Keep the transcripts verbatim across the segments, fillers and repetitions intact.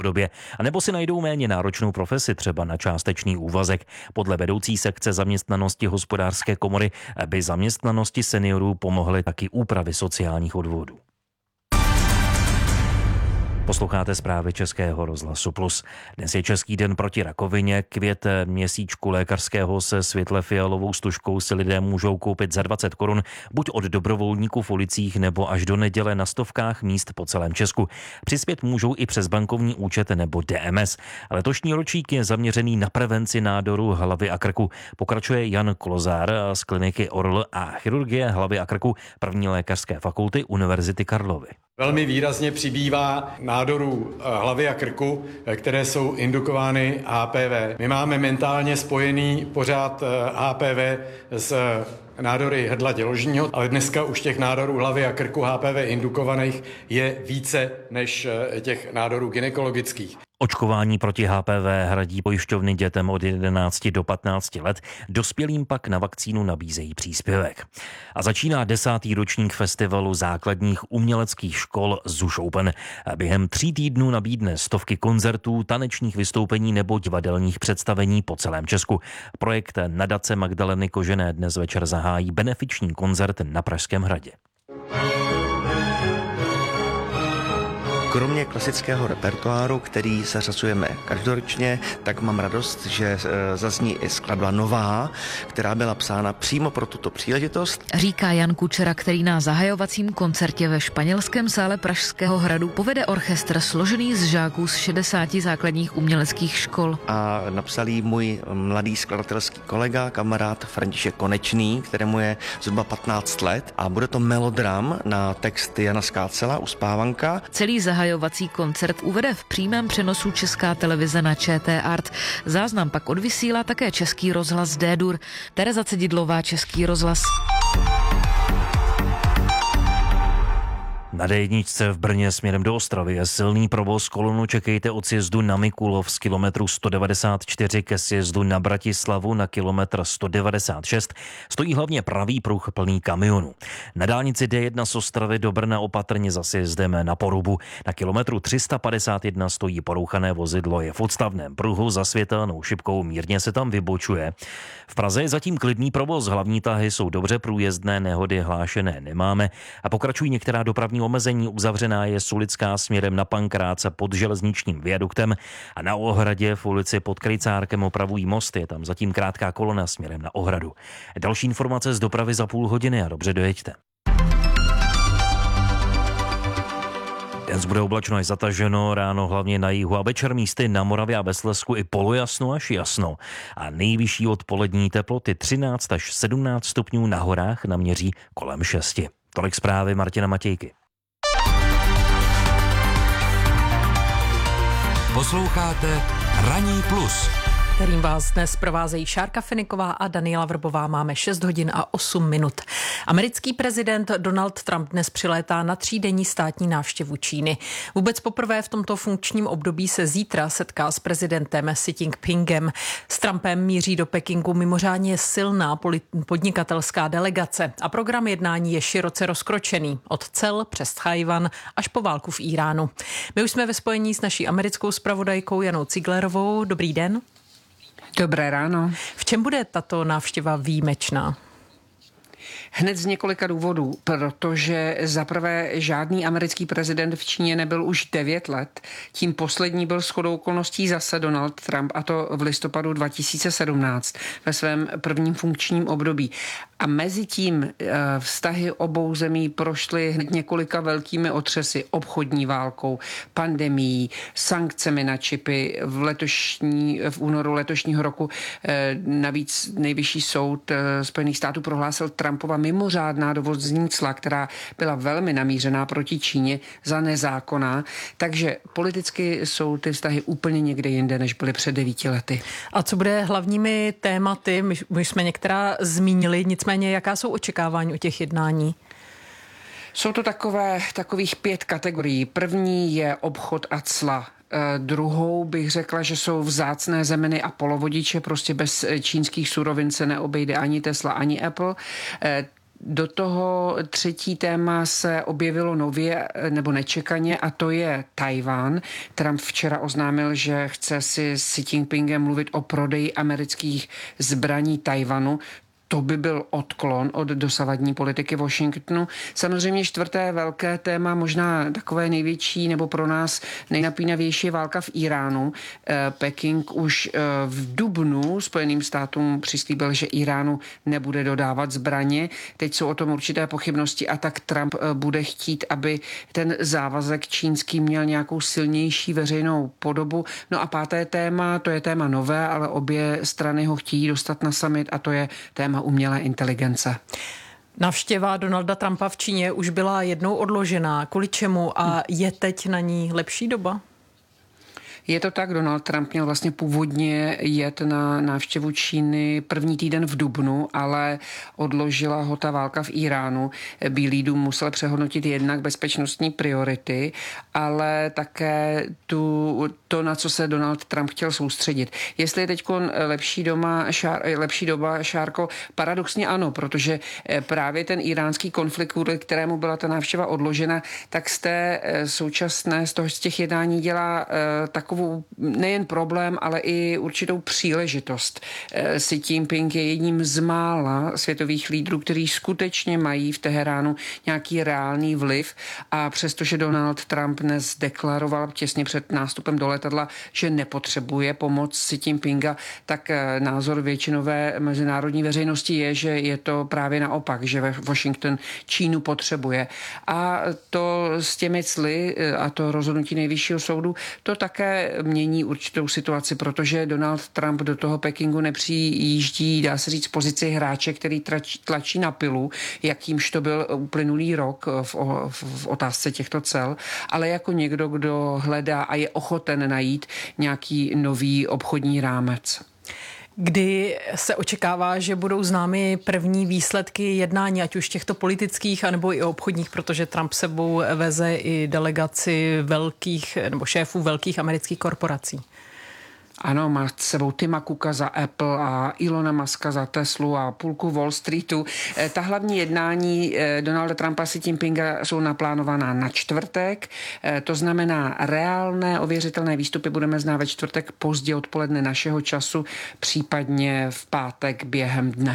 době, anebo si najdou méně náročnou profesi, třeba na částečný úvazek. Podle vedoucí sekce zaměstnanosti Hospodářské komory by zaměstnanosti seniorů pomohly taky úpravy sociálních odvodů. Posloucháte zprávy Českého rozhlasu Plus. Dnes je Český den proti rakovině. Květ měsíčku lékařského se světle fialovou stužkou si lidé můžou koupit za dvacet korun, buď od dobrovolníků v ulicích, nebo až do neděle na stovkách míst po celém Česku. Přispět můžou i přes bankovní účet nebo D M S. Letošní ročník je zaměřený na prevenci nádoru hlavy a krku. Pokračuje Jan Klozár z kliniky Orl a chirurgie hlavy a krku první lékařské fakulty Univerzity Karlovy. Velmi výrazně přibývá nádorů hlavy a krku, které jsou indukovány H P V. My máme mentálně spojený pořád H P V s nádory hrdla děložního, ale dneska už těch nádorů hlavy a krku H P V indukovaných je více než těch nádorů gynekologických. Očkování proti H P V hradí pojišťovny dětem od jedenácti do patnácti let, dospělým pak na vakcínu nabízejí příspěvek. A začíná desátý ročník festivalu základních uměleckých škol ZUŠ Open. Během tří týdnů nabídne stovky koncertů, tanečních vystoupení nebo divadelních představení po celém Česku. Projekt nadace Magdaleny Kožené dnes večer zahájí benefiční koncert na Pražském hradě. Kromě klasického repertoáru, který zařazujeme každoročně, tak mám radost, že zazní i skladba nová, která byla psána přímo pro tuto příležitost. Říká Jan Kučera, který na zahajovacím koncertě ve španělském sále Pražského hradu povede orchestr složený z žáků z šedesáti základních uměleckých škol. A napsal jí můj mladý skladatelský kolega, kamarád František Konečný, kterému je zhruba patnáct let, a bude to melodram na text Jana Skácela Uspávanka. Celý zahajovací koncert uvede v přímém přenosu Česká televize na Č T Art. Záznam pak odvysílá také Český rozhlas D-Dur. Tereza Cedidlová, Český rozhlas. Na D jedna v Brně směrem do Ostravy je silný provoz, kolonu čekejte od sjezdu na Mikulov z kilometru sto devadesát čtyři ke sjezdu na Bratislavu na kilometr sto devadesát šest. Stojí hlavně pravý pruh plný kamionů. Na dálnici D jedna z Ostravy do Brna opatrně za sjezdem na Porubu. Na kilometru tři sta padesát jedna stojí porouchané vozidlo, je v odstavném pruhu za světelnou šipkou, mírně se tam vybočuje. V Praze je zatím klidný provoz, hlavní tahy jsou dobře průjezdné, nehody hlášené nemáme a pokračují některá dopravní omezení. Uzavřená je Sulická směrem na Pankráce pod železničním viaduktem a na Ohradě v ulici pod Krejcárkem opravují most, je tam zatím krátká kolona směrem na Ohradu. Další informace z dopravy za půl hodiny a dobře dojeďte. Dnes bude oblačno až zataženo, ráno hlavně na jihu a večer místy na Moravě a ve Slezsku i polojasno až jasno. A nejvyšší odpolední teploty třináct až sedmnáct stupňů, na horách naměří kolem šesti. Tolik zprávy Martina Matějky. Posloucháte Ranní plus, kterým vás dnes provázejí Šárka Finiková a Daniela Vrbová. Máme šest hodin a osm minut. Americký prezident Donald Trump dnes přilétá na třídenní státní návštěvu Číny. Vůbec poprvé v tomto funkčním období se zítra setká s prezidentem Xi Jinpingem. S Trumpem míří do Pekingu mimořádně silná podnikatelská delegace a program jednání je široce rozkročený. Od cel přes Tchajwan až po válku v Íránu. My už jsme ve spojení s naší americkou zpravodajkou Janou Ciglerovou. Dobrý den. Dobré ráno. V čem bude tato návštěva výjimečná? Hned z několika důvodů, protože zaprvé žádný americký prezident v Číně nebyl už devět let. Tím poslední byl shodou okolností zase Donald Trump, a to v listopadu dva tisíce sedmnáct ve svém prvním funkčním období. A mezi tím vztahy obou zemí prošly hned několika velkými otřesy, obchodní válkou, pandemií, sankcemi na čipy. V, letošní, v únoru letošního roku navíc nejvyšší soud Spojených států prohlásil Trumpova mimořádná dovozní cla, která byla velmi namířená proti Číně, za nezákonná. Takže politicky jsou ty vztahy úplně někde jinde, než byly před devíti lety. A co bude hlavními tématy? My, my jsme některá zmínili, nicméně jaká jsou očekávání o těch jednání? Jsou to takové, takových pět kategorií. První je obchod a cla. Druhou bych řekla, že jsou vzácné zeminy a polovodiče, prostě bez čínských surovin se neobejde ani Tesla, ani Apple. Do toho třetí téma se objevilo nově nebo nečekaně a to je Tchaj-wan. Trump včera oznámil, že chce si s Xi Jinpingem mluvit o prodeji amerických zbraní Tchaj-wanu. To by byl odklon od dosavadní politiky Washingtonu. Samozřejmě čtvrté velké téma, možná takové největší nebo pro nás nejnapínavější je válka v Iránu. Peking už v dubnu Spojeným státům přislíbil, že Iránu nebude dodávat zbraně. Teď jsou o tom určité pochybnosti a tak Trump bude chtít, aby ten závazek čínský měl nějakou silnější veřejnou podobu. No a páté téma, to je téma nové, ale obě strany ho chtějí dostat na summit a to je téma umělé inteligence. Navštěva Donalda Trumpa v Číně už byla jednou odložená. Kvůli čemu a je teď na ní lepší doba? Je to tak, Donald Trump měl vlastně původně jet na návštěvu Číny první týden v dubnu, ale odložila ho ta válka v Iránu. Bílý dům musel přehodnotit jednak bezpečnostní priority, ale také tu, to, na co se Donald Trump chtěl soustředit. Jestli je teď lepší, doma, šár, lepší doba, Šárko, paradoxně ano, protože právě ten iránský konflikt, kvůli kterému byla ta návštěva odložena, tak z té současné, z, toho, z těch jednání dělá tak takovou nejen problém, ale i určitou příležitost. Xi Jinping je jedním z mála světových lídrů, kteří skutečně mají v Teheránu nějaký reálný vliv a přestože Donald Trump dnes deklaroval těsně před nástupem do letadla, že nepotřebuje pomoc Xi Jinpinga, tak názor většinové mezinárodní veřejnosti je, že je to právě naopak, že Washington Čínu potřebuje. A to s těmi cly a to rozhodnutí nejvyššího soudu, to také mění určitou situaci, protože Donald Trump do toho Pekingu nepřijíždí, dá se říct, pozici hráče, který tlačí na pilu, jakýmž to byl uplynulý rok v, v otázce těchto cel, ale jako někdo, kdo hledá a je ochoten najít nějaký nový obchodní rámec. Kdy se očekává, že budou známy první výsledky jednání, ať už těchto politických, anebo i obchodních, protože Trump sebou veze i delegaci velkých nebo šéfů velkých amerických korporací? Ano, má s sebou Tima Cooka za Apple a Elona Muska za Teslu a půlku Wall Streetu. Ta hlavní jednání Donalda Trumpa a Xi Jinpinga jsou naplánovaná na čtvrtek. To znamená reálné ověřitelné výstupy budeme znát ve čtvrtek pozdě odpoledne našeho času, případně v pátek během dne.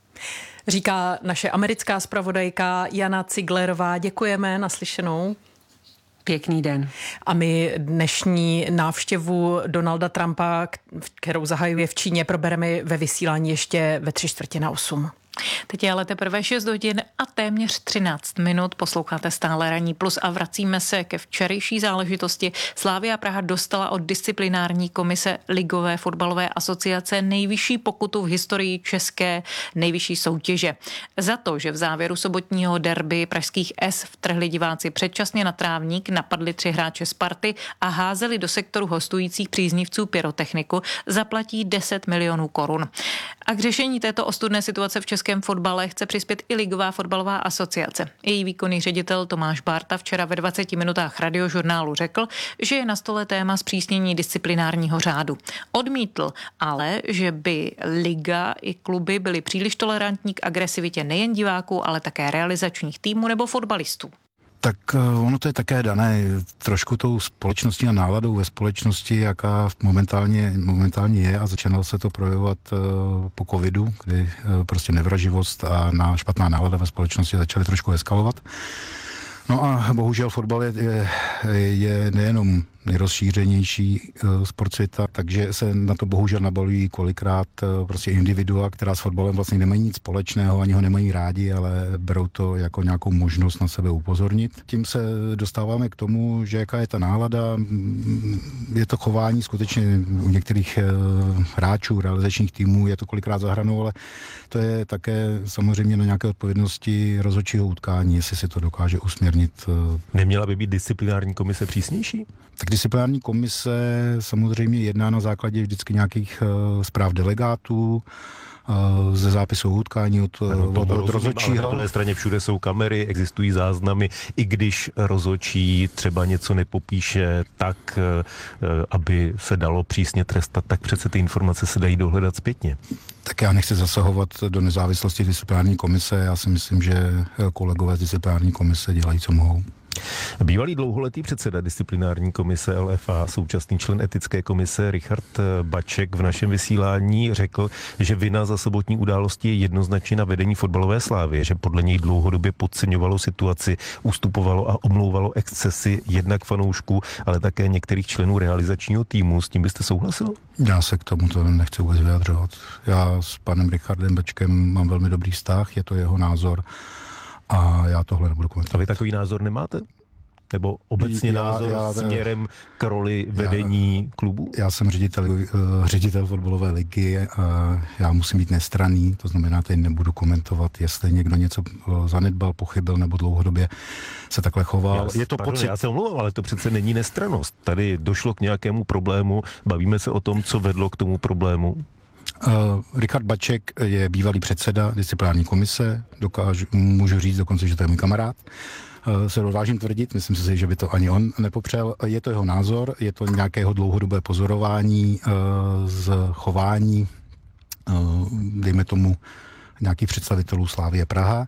Říká naše americká zpravodajka Jana Ciglerová. Děkujeme, naslyšenou. Pěkný den. A my dnešní návštěvu Donalda Trumpa, kterou zahajuje v Číně, probereme ve vysílání ještě ve tři čtvrtě na osm. Teď je ale teprve šest hodin a téměř třináct minut. Posloucháte stále Ranní plus a vracíme se ke včerejší záležitosti. Slavia Praha dostala od disciplinární komise Ligové fotbalové asociace nejvyšší pokutu v historii české nejvyšší soutěže. Za to, že v závěru sobotního derby pražských S vtrhli diváci předčasně na trávník, napadli tři hráče Sparty a házeli do sektoru hostujících příznivců pyrotechniku, zaplatí deset milionů korun. A k řešení této ostudné situace v českém fotbale chce přispět i Ligová fotbalová asociace. Její výkonný ředitel Tomáš Bárta včera ve dvaceti minutách radiožurnálu řekl, že je na stole téma zpřísnění disciplinárního řádu. Odmítl ale, že by liga i kluby byly příliš tolerantní k agresivitě nejen diváků, ale také realizačních týmů nebo fotbalistů. Tak ono to je také dané trošku tou společností a náladou ve společnosti, jaká momentálně, momentálně je a začínalo se to projevovat po covidu, kdy prostě nevraživost a na špatná nálada ve společnosti začaly trošku eskalovat. No a bohužel fotbal je, je, je nejenom nejrozšířenější sport světa, takže se na to bohužel nabalují kolikrát prostě individua, která s fotbalem vlastně nemají nic společného, ani ho nemají rádi, ale berou to jako nějakou možnost na sebe upozornit. Tím se dostáváme k tomu, že jaká je ta nálada, je to chování skutečně u některých hráčů, realizačních týmů, je to kolikrát za hranou, ale to je také samozřejmě na nějaké odpovědnosti rozhodčího utkání, jestli si to dokáže usměrnit. Neměla by být disciplinární komise přísnější? Tak Disciplinární komise samozřejmě jedná na základě vždycky nějakých uh, zpráv delegátů, uh, ze zápisu utkání od, ano, od, od rozhodčího. Na druhé straně všude jsou kamery, existují záznamy, i když rozhodčí třeba něco nepopíše tak, uh, aby se dalo přísně trestat, tak přece ty informace se dají dohledat zpětně. Tak já nechci zasahovat do nezávislosti disciplinární komise, já si myslím, že kolegové z disciplinární komise dělají, co mohou. Bývalý dlouholetý předseda disciplinární komise L F A, současný člen etické komise Richard Baček v našem vysílání řekl, že vina za sobotní události je jednoznačně na vedení fotbalové Slávie, že podle něj dlouhodobě podceňovalo situaci, ustupovalo a omlouvalo excesy jednak fanoušků, ale také některých členů realizačního týmu. S tím byste souhlasil? Já se k tomu to nechci vůbec vyjadřovat. Já s panem Richardem Bačkem mám velmi dobrý vztah, je to jeho názor. A já tohle nebudu komentovat. A vy takový názor nemáte? Nebo obecně já, názor já, směrem k roli vedení já, klubu? Já jsem ředitel, ředitel fotbalové ligy a já musím být nestranný, to znamená, teď nebudu komentovat, jestli někdo něco zanedbal, pochybil nebo dlouhodobě se takhle choval. Já, je to pardon, pocit... já se omlouvám, ale to přece není nestrannost. Tady došlo k nějakému problému, bavíme se o tom, co vedlo k tomu problému. Uh, Richard Baček je bývalý předseda disciplinární komise, dokážu, můžu říct dokonce, že to je můj kamarád. Uh, se dovážím tvrdit, myslím si, že by to ani on nepopřel. Je to jeho názor, je to nějakého dlouhodobé pozorování uh, z chování, uh, dejme tomu, nějakých představitelů Slavie Praha.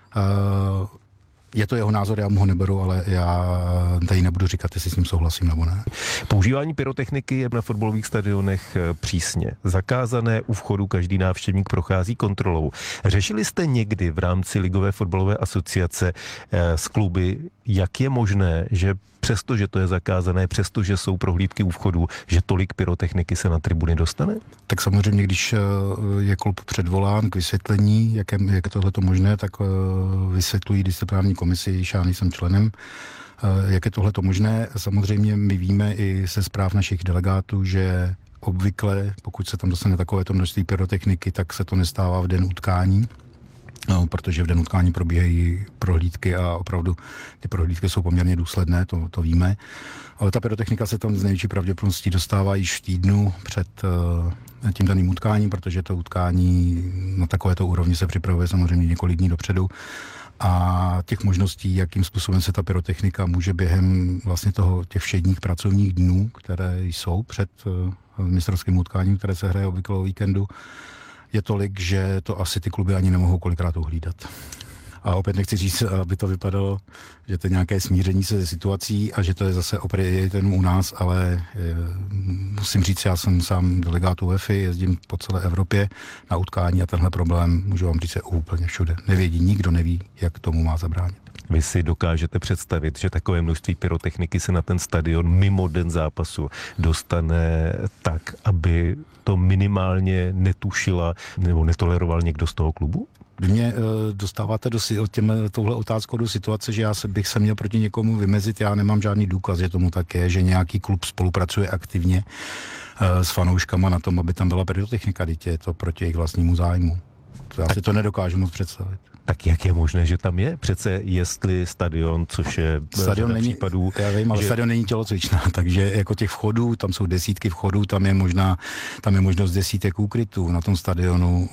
Uh, Je to jeho názor, já mu ho neberu, ale já tady nebudu říkat, jestli s ním souhlasím nebo ne. Používání pyrotechniky je na fotbalových stadionech přísně zakázané, u vchodu každý návštěvník prochází kontrolou. Řešili jste někdy v rámci Ligové fotbalové asociace s kluby, jak je možné, že přestože to je zakázané, přestože jsou prohlídky u vchodu, že tolik pyrotechniky se na tribuny dostane? Tak samozřejmě, když je klub předvolán k vysvětlení, jak je, jak je tohleto možné, tak vysvětlují disciplinární komisi, když já nejsem členem, jak je tohleto možné. Samozřejmě my víme i ze zpráv našich delegátů, že obvykle, pokud se tam dostane takovéto množství pyrotechniky, tak se to nestává v den utkání. No, protože v den utkání probíhají prohlídky a opravdu ty prohlídky jsou poměrně důsledné, to, to víme. Ale ta pyrotechnika se tam z největší pravděpodobností dostává již v týdnu před uh, tím daným utkáním, protože to utkání na takovéto úrovni se připravuje samozřejmě několik dní dopředu. A těch možností, jakým způsobem se ta pyrotechnika může během vlastně toho těch všedních pracovních dnů, které jsou před uh, mistrovským utkáním, které se hraje obvykle o víkendu, je tolik, že to asi ty kluby ani nemohou kolikrát uhlídat. A opět nechci říct, aby to vypadalo, že to je nějaké smíření se ze situací a že to je zase opět jen u nás, ale je, musím říct, já jsem sám delegát U E F I, jezdím po celé Evropě na utkání a tenhle problém, můžu vám říct, je úplně všude. Nevědí, nikdo neví, jak tomu má zabránit. Vy si dokážete představit, že takové množství pyrotechniky se na ten stadion mimo den zápasu dostane tak, aby to minimálně netušila nebo netoleroval někdo z toho klubu? Vy mě e, dostáváte do, těm, touhle otázkou do situace, že já se, bych se měl proti někomu vymezit, já nemám žádný důkaz, že tomu tak je, že nějaký klub spolupracuje aktivně e, s fanouškama na tom, aby tam byla pyrotechnika, dítě je to proti jejich vlastnímu zájmu. Já si to nedokážu moc představit. Tak jak je možné, že tam je? Přece jestli stadion, což je stadion není, případů... Já vím, ale že... stadion není tělocvičná, takže jako těch vchodů, tam jsou desítky vchodů, tam je možná, tam je možnost desítek úkrytů na tom stadionu.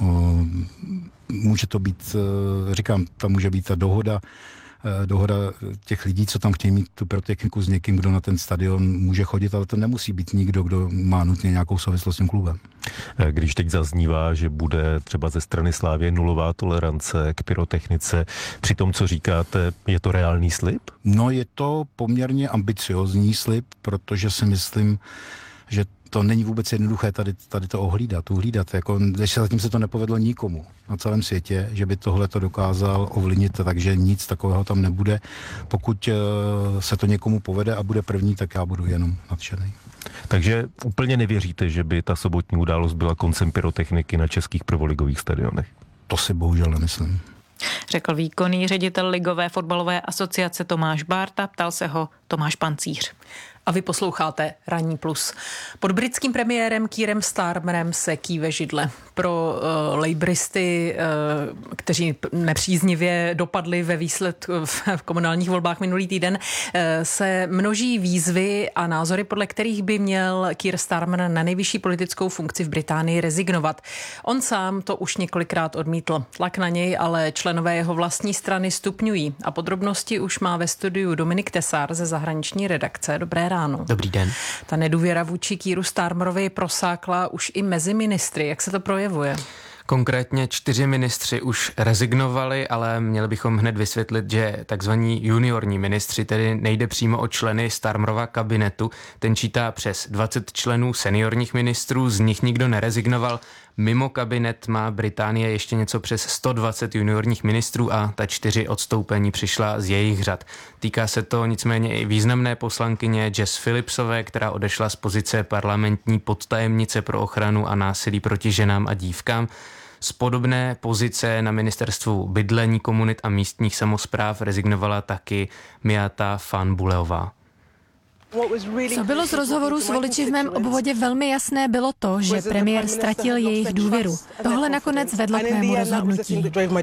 Může to být, říkám, tam může být ta dohoda, dohoda těch lidí, co tam chtějí mít tu pyrotechniku s někým, kdo na ten stadion může chodit, ale to nemusí být nikdo, kdo má nutně nějakou souvislost s tím klubem. Když teď zaznívá, že bude třeba ze strany Slávie nulová tolerance k pyrotechnice, při tom, co říkáte, je to reálný slib? No, je to poměrně ambiciozní slib, protože si myslím, že to není vůbec jednoduché tady, tady to ohlídat, uhlídat. Jako, ještě zatím se to nepovedlo nikomu na celém světě, že by tohle to dokázal ovlivnit, takže nic takového tam nebude. Pokud uh, se to někomu povede a bude první, tak já budu jenom nadšený. Takže úplně nevěříte, že by ta sobotní událost byla koncem pyrotechniky na českých prvoligových stadionech? To si bohužel nemyslím. Řekl výkonný ředitel Ligové fotbalové asociace Tomáš Bárta, ptal se ho Tomáš Pancíř. A vy posloucháte Ranní plus. Pod britským premiérem Keirem Starmerem se kýve židle. Pro uh, lejbristy, uh, kteří nepříznivě dopadli ve výsledku v, v komunálních volbách minulý týden, uh, se množí výzvy a názory, podle kterých by měl Keir Starmer na nejvyšší politickou funkci v Británii rezignovat. On sám to už několikrát odmítl. Tlak na něj ale členové jeho vlastní strany stupňují. A podrobnosti už má ve studiu Dominik Tesár ze zahraniční redakce. Dobré ráno. Dobrý den. Ta nedůvěra vůči Keiru Starmerovi prosákla už i mezi ministry. Jak se to projevuje? Konkrétně čtyři ministři už rezignovali, ale měli bychom hned vysvětlit, že takzvaní juniorní ministři, tedy nejde přímo o členy Starmerova kabinetu, ten čítá přes dvacet členů seniorních ministrů, z nich nikdo nerezignoval. Mimo kabinet má Británie ještě něco přes sto dvacet juniorních ministrů a ta čtyři odstoupení přišla z jejich řad. Týká se to nicméně i významné poslankyně Jess Phillipsové, která odešla z pozice parlamentní podtajemnice pro ochranu a násilí proti ženám a dívkám. Z podobné pozice na ministerstvu bydlení, komunit a místních samospráv rezignovala taky Miata Fanbuleová. Co bylo z rozhovoru s voliči v mém obvodě velmi jasné, bylo to, že premiér ztratil jejich důvěru. Tohle nakonec vedlo k mému rozhodnutí.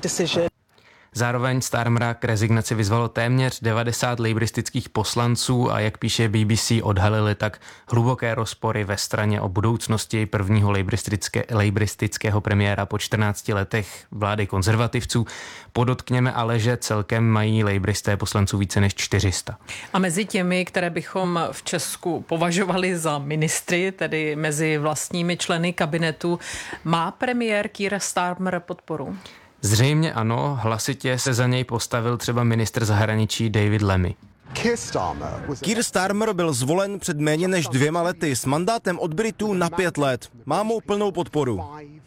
Zároveň Starmera k rezignaci vyzvalo téměř devadesát lejbristických poslanců a jak píše B B C, odhalili tak hluboké rozpory ve straně o budoucnosti prvního lejbristické, lejbristického premiéra po čtrnácti letech vlády konzervativců. Podotkněme ale, že celkem mají lejbristé poslanců více než čtyři sta. A mezi těmi, které bychom v Česku považovali za ministry, tedy mezi vlastními členy kabinetu, má premiér Keir Starmer podporu? Zřejmě ano, hlasitě se za něj postavil třeba ministr zahraničí David Lammy. Keir Starmer byl zvolen před méně než dvěma lety s mandátem od Britů na pět let. Má mou plnou podporu.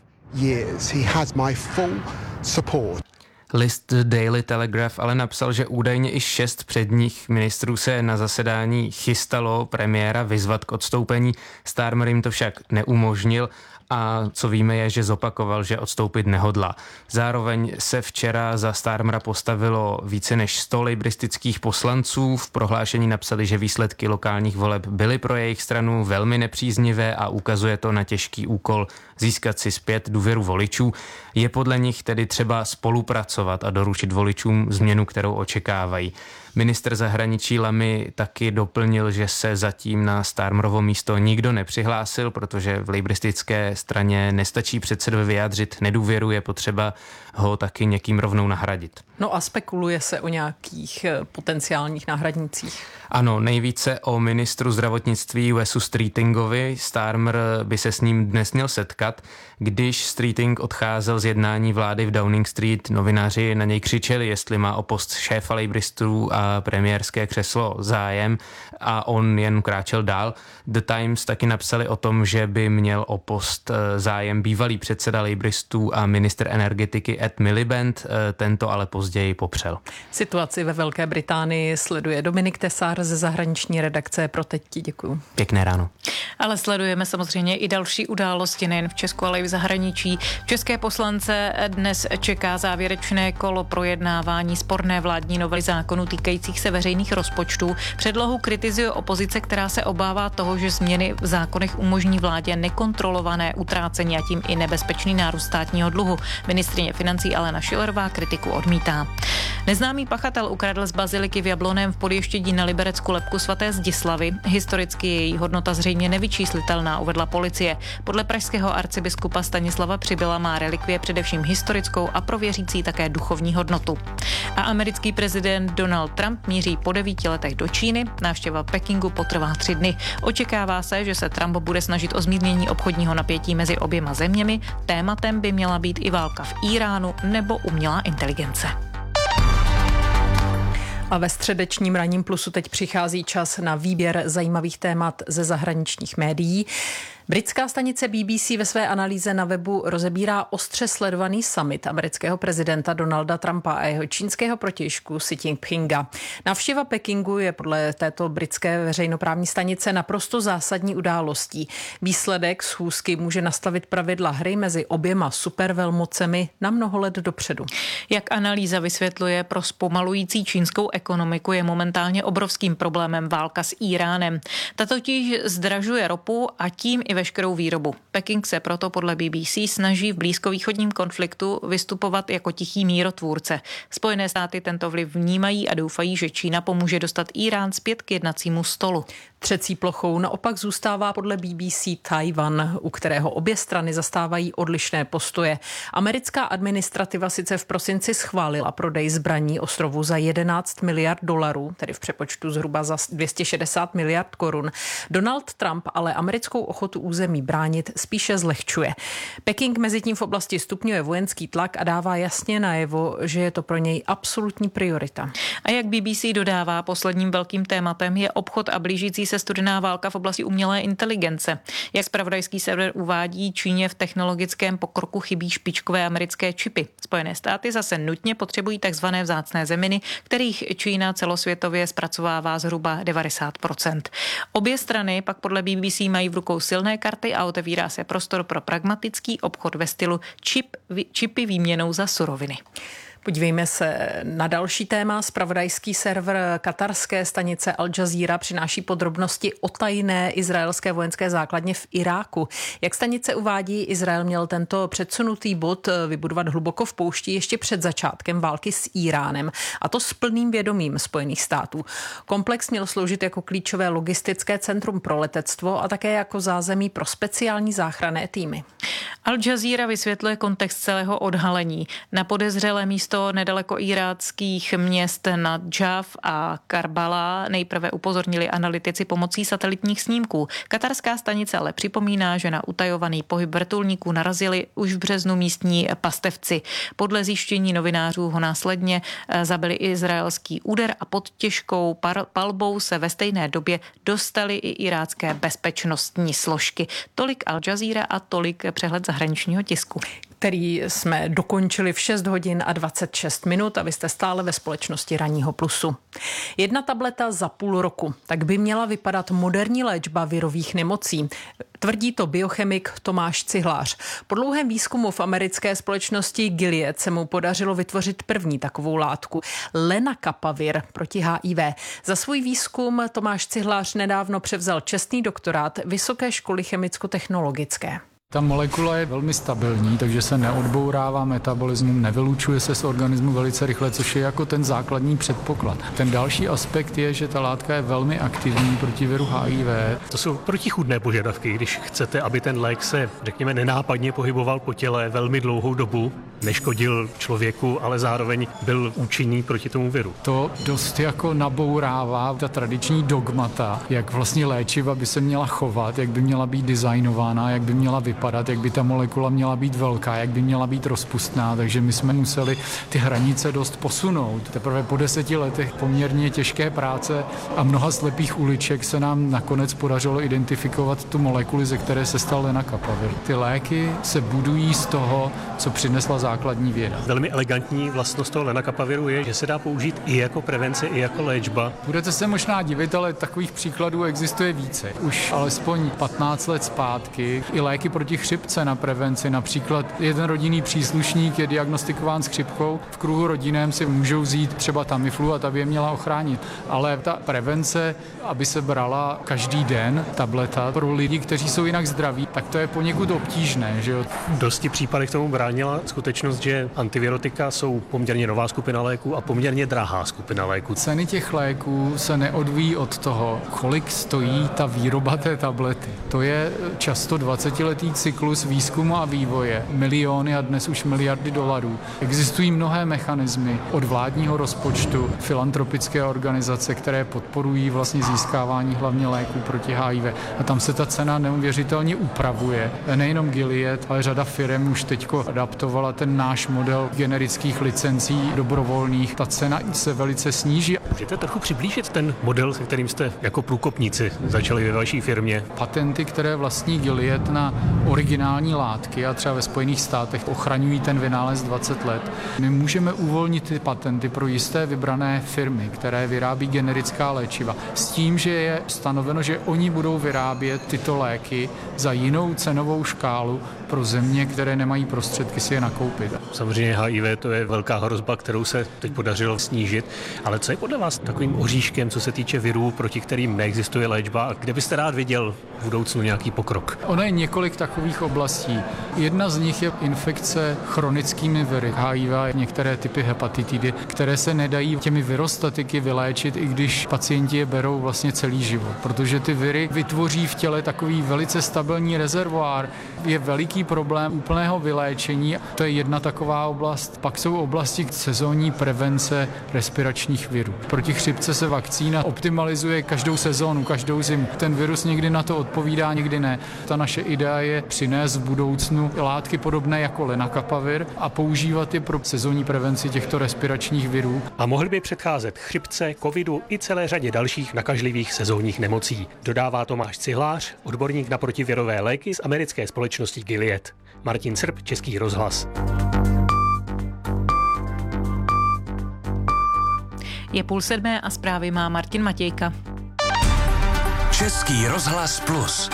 List Daily Telegraph ale napsal, že údajně i šest předních ministrů se na zasedání chystalo premiéra vyzvat k odstoupení. Starmer jim to však neumožnil a co víme je, že zopakoval, že odstoupit nehodlá. Zároveň se včera za Starmera postavilo více než sto lejbristických poslanců. V prohlášení napsali, že výsledky lokálních voleb byly pro jejich stranu velmi nepříznivé a ukazuje to na těžký úkol získat si zpět důvěru voličů. Je podle nich tedy třeba spolupracovat a doručit voličům změnu, kterou očekávají. Ministr zahraničí Lammy taky doplnil, že se zatím na Starmerovo místo nikdo nepřihlásil, protože v lejbristické straně nestačí předsedovi vyjádřit nedůvěru, je potřeba ho taky někým rovnou nahradit. No a spekuluje se o nějakých potenciálních náhradnících. Ano, nejvíce o ministru zdravotnictví Wesu Streetingovi. Starmer by se s ním dnes měl setkat. Když Streeting odcházel z jednání vlády v Downing Street, novináři na něj křičeli, jestli má o post šéfa lejbristů a premiérské křeslo zájem, a on jen kráčel dál. The Times taky napsali o tom, že by měl o post zájem bývalý předseda lejbristů a ministr energetiky Ed Miliband, tento ale později popřel. Situaci ve Velké Británii sleduje Dominik Tesár ze zahraniční redakce. Pro teď ti děkuju. Pěkné ráno. Ale sledujeme samozřejmě i další události, nejen v Česku, ale i v zahraničí. České poslance dnes čeká závěrečné kolo projednávání sporné vládní novely zákonů týkajících se veřejných rozpočtů. Předlohu kritizuje opozice, která se obává toho, že změny v zákonech umožní vládě nekontrolované utrácení a tím i nebezpečný nárůst státního dluhu. Ministryně financí Alena Schillerová kritiku odmítá. Neznámý pachatel ukradl z baziliky v Jablonném v Podještědí na Liberecku lebku svaté Zdislavy. Historicky je její hodnota zřejmě nevyčíslitelná, uvedla policie. Podle pražského arcibiskupa Stanislava Přibyla má relikvie především historickou a pro věřící také duchovní hodnotu. A americký prezident Donald Trump míří po devíti letech do Číny. Návštěva Pekingu potrvá tři dny. Očekává se, že se Trump bude snažit o zmírnění obchodního napětí mezi oběma zeměmi. Tématem by měla být i válka v Íránu nebo umělá inteligence. A ve středečním Ranním plusu teď přichází čas na výběr zajímavých témat ze zahraničních médií. Britská stanice B B C ve své analýze na webu rozebírá ostře sledovaný summit amerického prezidenta Donalda Trumpa a jeho čínského protějšku Xi Jinpinga. Návštěva Pekingu je podle této britské veřejnoprávní stanice naprosto zásadní událostí. Výsledek schůzky může nastavit pravidla hry mezi oběma supervelmocemi na mnoho let dopředu. Jak analýza vysvětluje, pro zpomalující čínskou ekonomiku je momentálně obrovským problémem válka s Íránem. Ta totiž zdražuje ropu a tím i veškerou výrobu. Peking se proto podle B B C snaží v blízkovýchodním konfliktu vystupovat jako tichý mírotvůrce. Spojené státy tento vliv vnímají a doufají, že Čína pomůže dostat Írán zpět k jednacímu stolu. Třecí plochou naopak zůstává podle B B C Tajvan, u kterého obě strany zastávají odlišné postoje. Americká administrativa sice v prosinci schválila prodej zbraní ostrovu za jedenáct miliard dolarů, tedy v přepočtu zhruba za dvě stě šedesát miliard korun. Donald Trump ale americkou ochotu území bránit spíše zlehčuje. Peking mezitím v oblasti stupňuje vojenský tlak a dává jasně najevo, že je to pro něj absolutní priorita. A jak B B C dodává, posledním velkým tématem je obchod a blížící se studená válka v oblasti umělé inteligence. Jak zpravodajský server uvádí, Číně v technologickém pokroku chybí špičkové americké čipy. Spojené státy zase nutně potřebují takzvané vzácné zeminy, kterých Čína celosvětově zpracovává zhruba devadesát procent. Obě strany pak podle B B C mají v rukou silné karty a otevírá se prostor pro pragmatický obchod ve stylu čip, čipy výměnou za suroviny. Podívejme se na další téma. Zpravodajský server katarské stanice Al Jazeera přináší podrobnosti o tajné izraelské vojenské základně v Iráku. Jak stanice uvádí, Izrael měl tento předsunutý bod vybudovat hluboko v poušti ještě před začátkem války s Íránem, a to s plným vědomím Spojených států. Komplex měl sloužit jako klíčové logistické centrum pro letectvo a také jako zázemí pro speciální záchranné týmy. Al Jazeera vysvětluje kontext celého odhalení. Na podezřelé místo nedaleko iráckých měst Nadžaf a Karbala nejprve upozornili analytici pomocí satelitních snímků. Katarská stanice ale připomíná, že na utajovaný pohyb vrtulníků narazili už v březnu místní pastevci. Podle zjištění novinářů ho následně zabili izraelský úder a pod těžkou palbou se ve stejné době dostali i irácké bezpečnostní složky. Tolik Al Jazeera a tolik přehled zahraničního tisku, který jsme dokončili v šest hodin a dvacet šest minut a vy jste stále ve společnosti Ranního plusu. Jedna tableta za půl roku, tak by měla vypadat moderní léčba virových nemocí. Tvrdí to biochemik Tomáš Cihlář. Po dlouhém výzkumu v americké společnosti Gilead se mu podařilo vytvořit první takovou látku, lenacapavir proti H I V. Za svůj výzkum Tomáš Cihlář nedávno převzal čestný doktorát Vysoké školy chemicko-technologické. Ta molekula je velmi stabilní, takže se neodbourává metabolismem, nevylučuje se z organismu velice rychle, což je jako ten základní předpoklad. Ten další aspekt je, že ta látka je velmi aktivní proti viru H I V. To jsou protichůdné požadavky, když chcete, aby ten lék se, řekněme, nenápadně pohyboval po těle velmi dlouhou dobu, neškodil člověku, ale zároveň byl účinný proti tomu viru. To dost jako nabourává ta tradiční dogmata, jak vlastně léčiva by se měla chovat, jak by měla být designována, jak by měla vypadat, jak by ta molekula měla být velká, jak by měla být rozpustná, takže my jsme museli ty hranice dost posunout. Teprve po deseti letech poměrně těžké práce a mnoha slepých uliček se nám nakonec podařilo identifikovat tu molekuli, ze které se stal lenacapavir. Ty léky se budují z toho, co přinesla základní věda. Velmi elegantní vlastnost toho lenacapaviru je, že se dá použít i jako prevence, i jako léčba. Budete se možná divit, ale takových příkladů existuje více. Už alespoň patnáct let zpátky i léky proti chřipce na prevenci. Například jeden rodinný příslušník je diagnostikován s chřipkou. V kruhu rodinném si můžou vzít třeba Tamiflu a ta by je měla ochránit. Ale ta prevence, aby se brala každý den tableta pro lidi, kteří jsou jinak zdraví, tak to je poněkud obtížné, že jo? V dosti případech tomu bránila skutečnost, že antivirotika jsou poměrně nová skupina léků a poměrně drahá skupina léků. Ceny těch léků se neodvíjí od toho, kolik stojí ta výroba té tablety. To je často dvacetiletý cyklus výzkumu a vývoje, miliony a dnes už miliardy dolarů. Existují mnohé mechanismy od vládního rozpočtu, filantropické organizace, které podporují vlastně získávání hlavně léků proti H I V. A tam se ta cena neuvěřitelně upravuje. Nejenom Gilead, ale řada firem už teďko adaptovala ten náš model generických licencí dobrovolných. Ta cena se velice sníží. Můžete trochu přiblížit ten model, se kterým jste jako průkopníci začali ve vaší firmě? Patenty, které vlastní Gilead na originální látky a třeba ve Spojených státech ochraňují ten vynález dvacet let. My můžeme uvolnit ty patenty pro jisté vybrané firmy, které vyrábí generická léčiva. S tím, že je stanoveno, že oni budou vyrábět tyto léky za jinou cenovou škálu pro země, které nemají prostředky si je nakoupit. Samozřejmě H I V to je velká hrozba, kterou se teď podařilo snížit, ale co je podle vás takovým oříškem, co se týče virů, proti kterým neexistuje léčba a kde byste rád viděl v budoucnu nějaký pokrok? Ono je několik takových oblastí. Jedna z nich je infekce chronickými viry, H I V, některé typy hepatitidy, které se nedají těmi virostatiky vyléčit, i když pacienti je berou vlastně celý život, protože ty viry vytvoří v těle takový velice stabilní rezervoár. Je veliký problém úplného vyléčení, to je jedna taková oblast. Pak jsou oblasti sezónní prevence respiračních virů. Proti chřipce se vakcína optimalizuje každou sezónu, každou zimu. Ten virus někdy na to odpovídá, někdy ne. Ta naše idea je přinést v budoucnu látky podobné jako lenacapavir a používat je pro sezónní prevenci těchto respiračních virů. A mohly by předcházet chřipce, covidu i celé řadě dalších nakažlivých sezónních nemocí. Dodává Tomáš Cihlář, odborník na protivirové léky z americké společnosti Gilead. Martin Srb, Český rozhlas. Je půl sedmé a zprávy má Martin Matějka. Český rozhlas plus.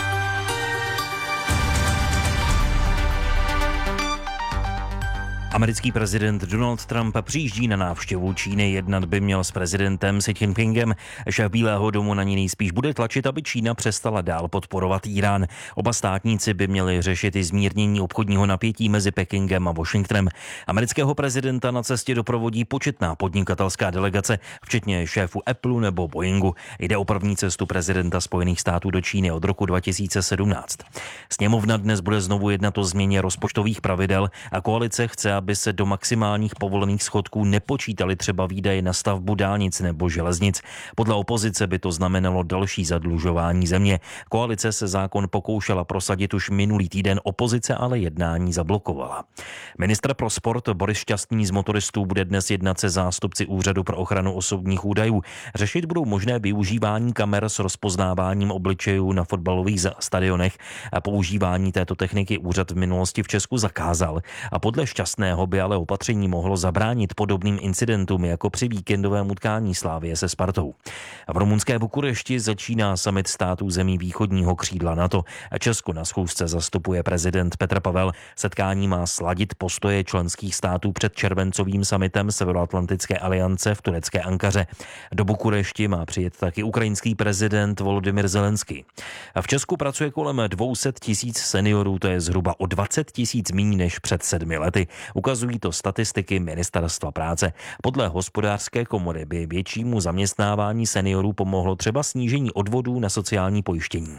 Americký prezident Donald Trump přijíždí na návštěvu Číny. Jednat by měl s prezidentem Xi Jinpingem. Šéf Bílého domu na ní nejspíš bude tlačit, aby Čína přestala dál podporovat Írán. Oba státníci by měli řešit i zmírnění obchodního napětí mezi Pekingem a Washingtonem. Amerického prezidenta na cestě doprovodí početná podnikatelská delegace, včetně šéfů Apple nebo Boeingu. Jde o první cestu prezidenta Spojených států do Číny od roku dva tisíce sedmnáct. Sněmovna dnes bude znovu jednat o změně rozpočtových pravidel a koalice chce, aby se do maximálních povolených schodků nepočítaly třeba výdaje na stavbu dálnic nebo železnic. Podle opozice by to znamenalo další zadlužování země. Koalice se zákon pokoušela prosadit už minulý týden, opozice ale jednání zablokovala. Ministr pro sport Boris Šťastný z motoristů bude dnes jednat se zástupci Úřadu pro ochranu osobních údajů. Řešit budou možné využívání kamer s rozpoznáváním obličejů na fotbalových stadionech. A používání této techniky úřad v minulosti v Česku zakázal. A podle Šťastného by ale opatření mohlo zabránit podobným incidentům jako při víkendovém utkání Slavie se Spartou. V rumunské Bukurešti začíná summit států zemí východního křídla NATO. Česko na schůzce zastupuje prezident Petr Pavel. Setkání má sladit postoje členských států před červencovým summitem Severoatlantické aliance v turecké Ankaře. Do Bukurešti má přijet taky ukrajinský prezident Volodymyr Zelenský. V Česku pracuje kolem dvě stě tisíc seniorů, to je zhruba o dvacet tisíc míň než před sedmi lety. Ukazují to statistiky Ministerstva práce. Podle hospodářské komory by většímu zaměstnávání seniorů pomohlo třeba snížení odvodů na sociální pojištění.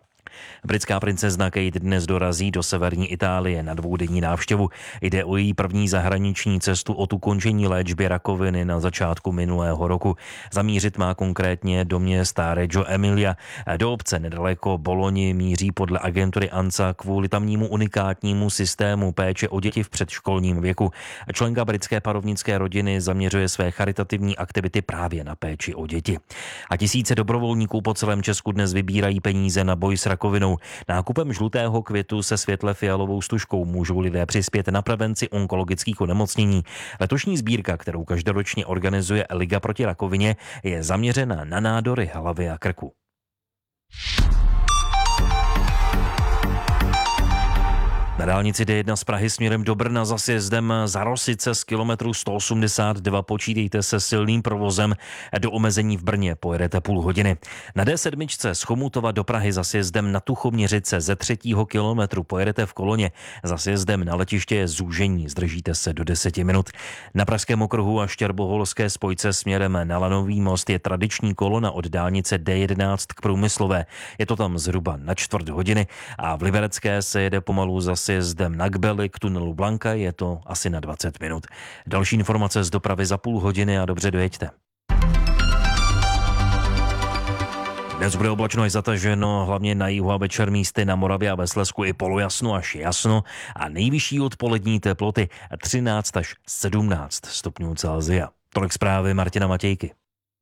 Britská princezna Kate dnes dorazí do severní Itálie na dvoudenní návštěvu. Jde o její první zahraniční cestu od ukončení léčby rakoviny na začátku minulého roku. Zamířit má konkrétně do města Reggio Emilia. Do obce nedaleko Boloni míří podle agentury ANSA kvůli tamnímu unikátnímu systému péče o děti v předškolním věku. Členka britské parovnické rodiny zaměřuje své charitativní aktivity právě na péči o děti. A tisíce dobrovolníků po celém Česku dnes vybírají peníze na boj s rakovinou. Nákupem žlutého květu se světle fialovou stužkou můžou lidé přispět na prevenci onkologických onemocnění. Letošní sbírka, kterou každoročně organizuje Liga proti rakovině, je zaměřena na nádory hlavy a krku. Na dálnici D jedna z Prahy směrem do Brna za sjezdem za Rosice z kilometru sto osmdesát dva počítejte se silným provozem. Do omezení v Brně pojedete půl hodiny. Na D sedm z Chomutova do Prahy za sjezdem na Tuchoměřice ze třetího kilometru pojedete v koloně. Za sjezdem na letiště je zúžení, zdržíte se do deseti minut. Na Pražském okruhu a Štěrboholské spojce směrem na Lanový most je tradiční kolona od dálnice D jedenáct k Průmyslové. Je to tam zhruba na čtvrt hodiny a v Liberecké se jede pomalu za sjezdem na Kbely k tunelu Blanka, je to asi na dvacet minut. Další informace z dopravy za půl hodiny a dobře dojeďte. Dnes bude oblačno až zataženo, hlavně na jihu a večer místy na Moravě a ve Slezsku i polojasno až jasno a nejvyšší odpolední teploty třináct až sedmnáct stupňů Celsia. Tolik zprávy Martina Matějky.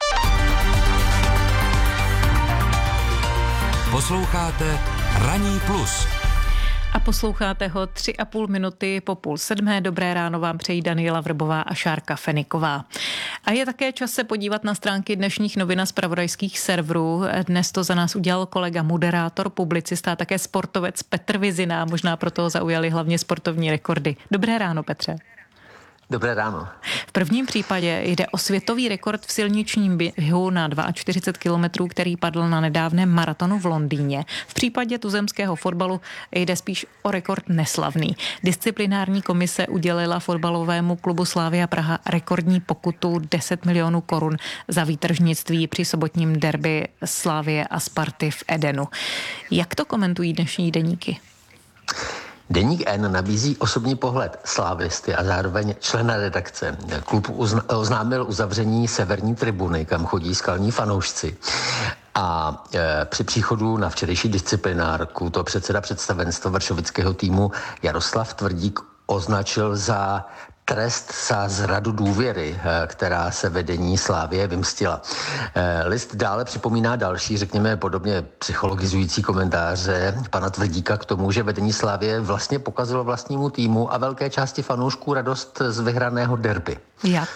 Posloucháte Ranní plus. A posloucháte ho tři a půl minuty po půl sedmé. Dobré ráno vám přejí Daniela Vrbová a Šárka Feniková. A je také čas se podívat na stránky dnešních novin a zpravodajských serverů. Dnes to za nás udělal kolega moderátor, publicista a také sportovec Petr Vizina. Možná proto ho zaujaly hlavně sportovní rekordy. Dobré ráno, Petře. Dobré ráno. V prvním případě jde o světový rekord v silničním běhu na čtyřicet dva kilometrů, který padl na nedávném maratonu v Londýně. V případě tuzemského fotbalu jde spíš o rekord neslavný. Disciplinární komise udělila fotbalovému klubu Slavia Praha rekordní pokutu deset milionů korun za výtržnictví při sobotním derby Slavie a Sparty v Edenu. Jak to komentují dnešní deníky? Deník N nabízí osobní pohled slávisty a zároveň člena redakce. Klub uzna- oznámil uzavření severní tribuny, kam chodí skalní fanoušci. A e, při příchodu na včerejší disciplinárku to předseda představenstva vršovického týmu Jaroslav Tvrdík označil za trest za zradu důvěry, která se vedení Slavie vymstila. List dále připomíná další, řekněme, podobně psychologizující komentáře pana Tvrdíka k tomu, že vedení Slavie vlastně pokazilo vlastnímu týmu a velké části fanoušků radost z vyhraného derby. Jak?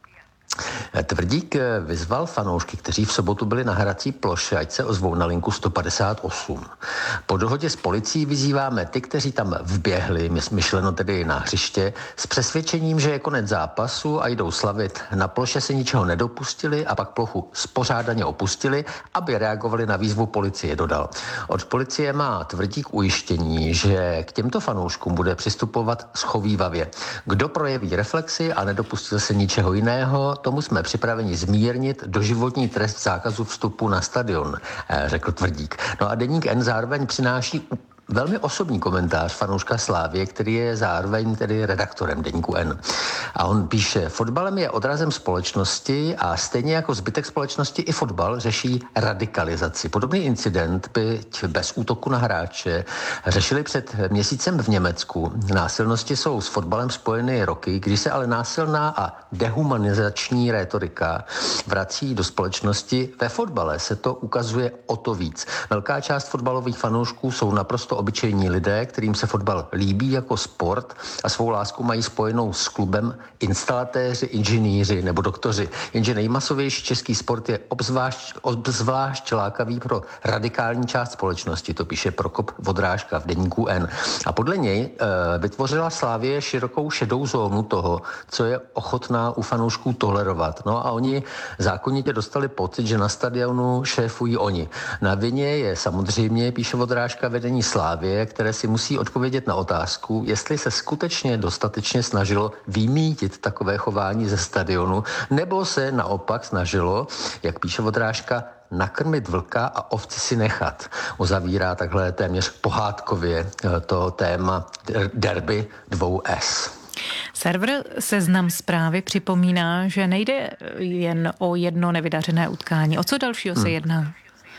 Tvrdík vyzval fanoušky, kteří v sobotu byli na hrací ploše, ať se ozvou na linku sto padesát osm. Po dohodě s policií vyzýváme ty, kteří tam vběhli, myšleno tedy na hřiště, s přesvědčením, že je konec zápasu a jdou slavit. Na ploše se ničeho nedopustili a pak plochu spořádaně opustili, aby reagovali na výzvu policie, dodal. Od policie má Tvrdík ujištění, že k těmto fanouškům bude přistupovat schovívavě. Kdo projeví reflexi a nedopustil se ničeho jiného, tomu jsme připraveni zmírnit doživotní trest zákazu vstupu na stadion, řekl Tvrdík. No a deník N zároveň přináší velmi osobní komentář fanouška Slávie, který je zároveň tedy redaktorem deníku N. A on píše, fotbalem je odrazem společnosti a stejně jako zbytek společnosti i fotbal řeší radikalizaci. Podobný incident, byť bez útoku na hráče, řešili před měsícem v Německu. Násilnosti jsou s fotbalem spojeny roky, když se ale násilná a dehumanizační rétorika vrací do společnosti. Ve fotbale se to ukazuje o to víc. Velká část fotbalových fanoušků jsou naprosto obyčejní lidé, kterým se fotbal líbí jako sport a svou lásku mají spojenou s klubem instalatéři, inženýři nebo doktoři. Jenže nejmasovější český sport je obzvlášť, obzvlášť lákavý pro radikální část společnosti, to píše Prokop Vodrážka v deníku N. A podle něj e, vytvořila Slavie širokou šedou zónu toho, co je ochotná u fanoušků tolerovat. No a oni zákonitě dostali pocit, že na stadionu šéfují oni. Na vině je samozřejmě, píše Vodrážka, vedení Slavie, které si musí odpovědět na otázku, jestli se skutečně dostatečně snažilo vymítit takové chování ze stadionu, nebo se naopak snažilo, jak píše Vodrážka, nakrmit vlka a ovci si nechat. Uzavírá takhle téměř pohádkově to téma derby dvou S. Server Seznam Zprávy připomíná, že nejde jen o jedno nevydařené utkání. O co dalšího se jedná?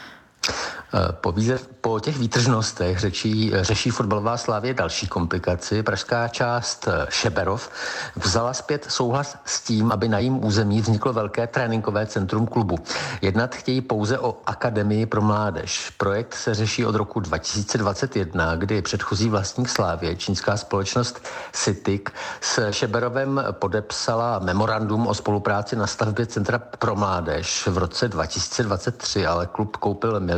Po, výzev, po těch výtržnostech řečí, řeší fotbalová Slavie další komplikaci. Pražská část Šeberov vzala zpět souhlas s tím, aby na jejím území vzniklo velké tréninkové centrum klubu. Jednat chtějí pouze o akademii pro mládež. Projekt se řeší od roku dva tisíce dvacet jedna, kdy předchozí vlastník Slavie, čínská společnost Citic, s Šeberovem podepsala memorandum o spolupráci na stavbě centra pro mládež v roce dva tisíce dvacet tři, ale klub koupil miliardář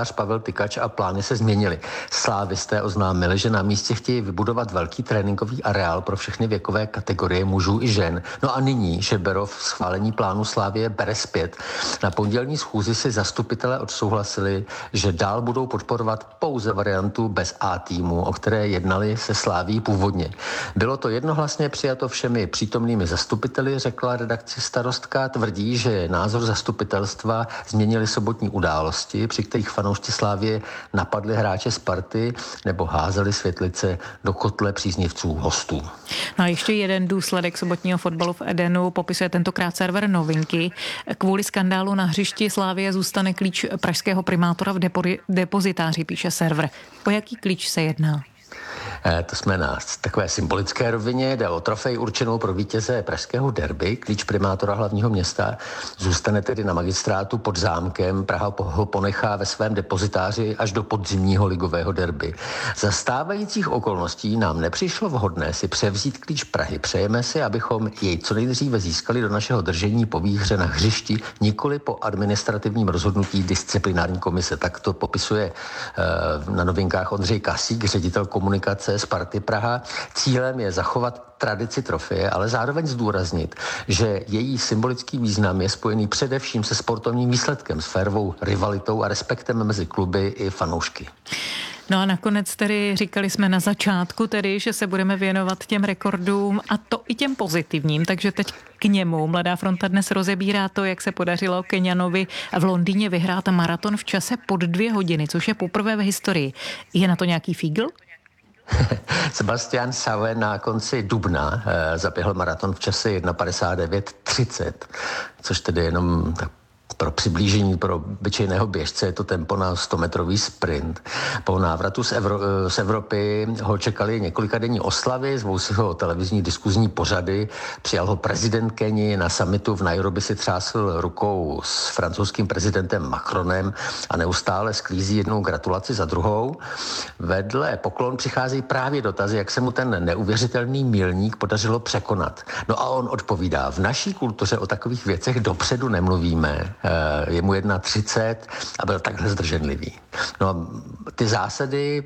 brankář Pavel Tykač a plány se změnily. Slávisté oznámili, že na místě chtějí vybudovat velký tréninkový areál pro všechny věkové kategorie mužů i žen. No a nyní Žeberov schválení plánu Slávie bere zpět. Na pondělní schůzi si zastupitelé odsouhlasili, že dál budou podporovat pouze variantu bez A týmu, o které jednali se Sláví původně. Bylo to jednohlasně přijato všemi přítomnými zastupiteli, řekla redakci Starostka. Tvrdí, že názor zastupitelstva změnili sobotní události, při kterých fanoušci Slávie napadli hráče Sparty nebo házeli světlice do kotle příznivců hostů. No a ještě jeden důsledek sobotního fotbalu v Edenu popisuje tentokrát server Novinky. Kvůli skandálu na hřišti Slávie zůstane klíč pražského primátora v depo- depozitáři, píše server. O jaký klíč se jedná? To jsme na takové symbolické rovině, jde o trofej určenou pro vítěze pražského derby. Klíč primátora hlavního města zůstane tedy na magistrátu pod zámkem. Praha ho ponechá ve svém depozitáři až do podzimního ligového derby. Za stávajících okolností nám nepřišlo vhodné si převzít klíč Prahy. Přejeme si, abychom jej co nejdříve získali do našeho držení po výhře na hřišti, nikoli po administrativním rozhodnutí disciplinární komise. Tak to popisuje uh, na Novinkách Ondřej Kasík, ředitel komunikace Sparty Praha. Cílem je zachovat tradici trofeje, ale zároveň zdůraznit, že její symbolický význam je spojený především se sportovním výsledkem, s férovou rivalitou a respektem mezi kluby i fanoušky. No a nakonec tedy říkali jsme na začátku tedy, že se budeme věnovat těm rekordům a to i těm pozitivním, takže teď k němu. Mladá fronta dnes rozebírá to, jak se podařilo Keňanovi v Londýně vyhrát maraton v čase pod dvě hodiny, což je poprvé v historii. Je na to nějaký fígl? Sebastian Saue na konci dubna eh, zaběhl maraton v čase jedna padesát devět třicet, což tedy jenom tak pro přiblížení pro obyčejného běžce je to tempo na stometrový sprint. Po návratu z, Evro, z Evropy ho čekali několika denní oslavy, zvou si ho televizní diskuzní pořady, přijal ho prezident Keni, na summitu v Nairobi si třásl rukou s francouzským prezidentem Macronem a neustále sklízí jednou gratulaci za druhou. Vedle poklon přicházejí právě dotazy, jak se mu ten neuvěřitelný milník podařilo překonat. No a on odpovídá, v naší kultuře o takových věcech dopředu nemluvíme. Je mu jedna třicet a byl takhle zdrženlivý. No a ty zásady,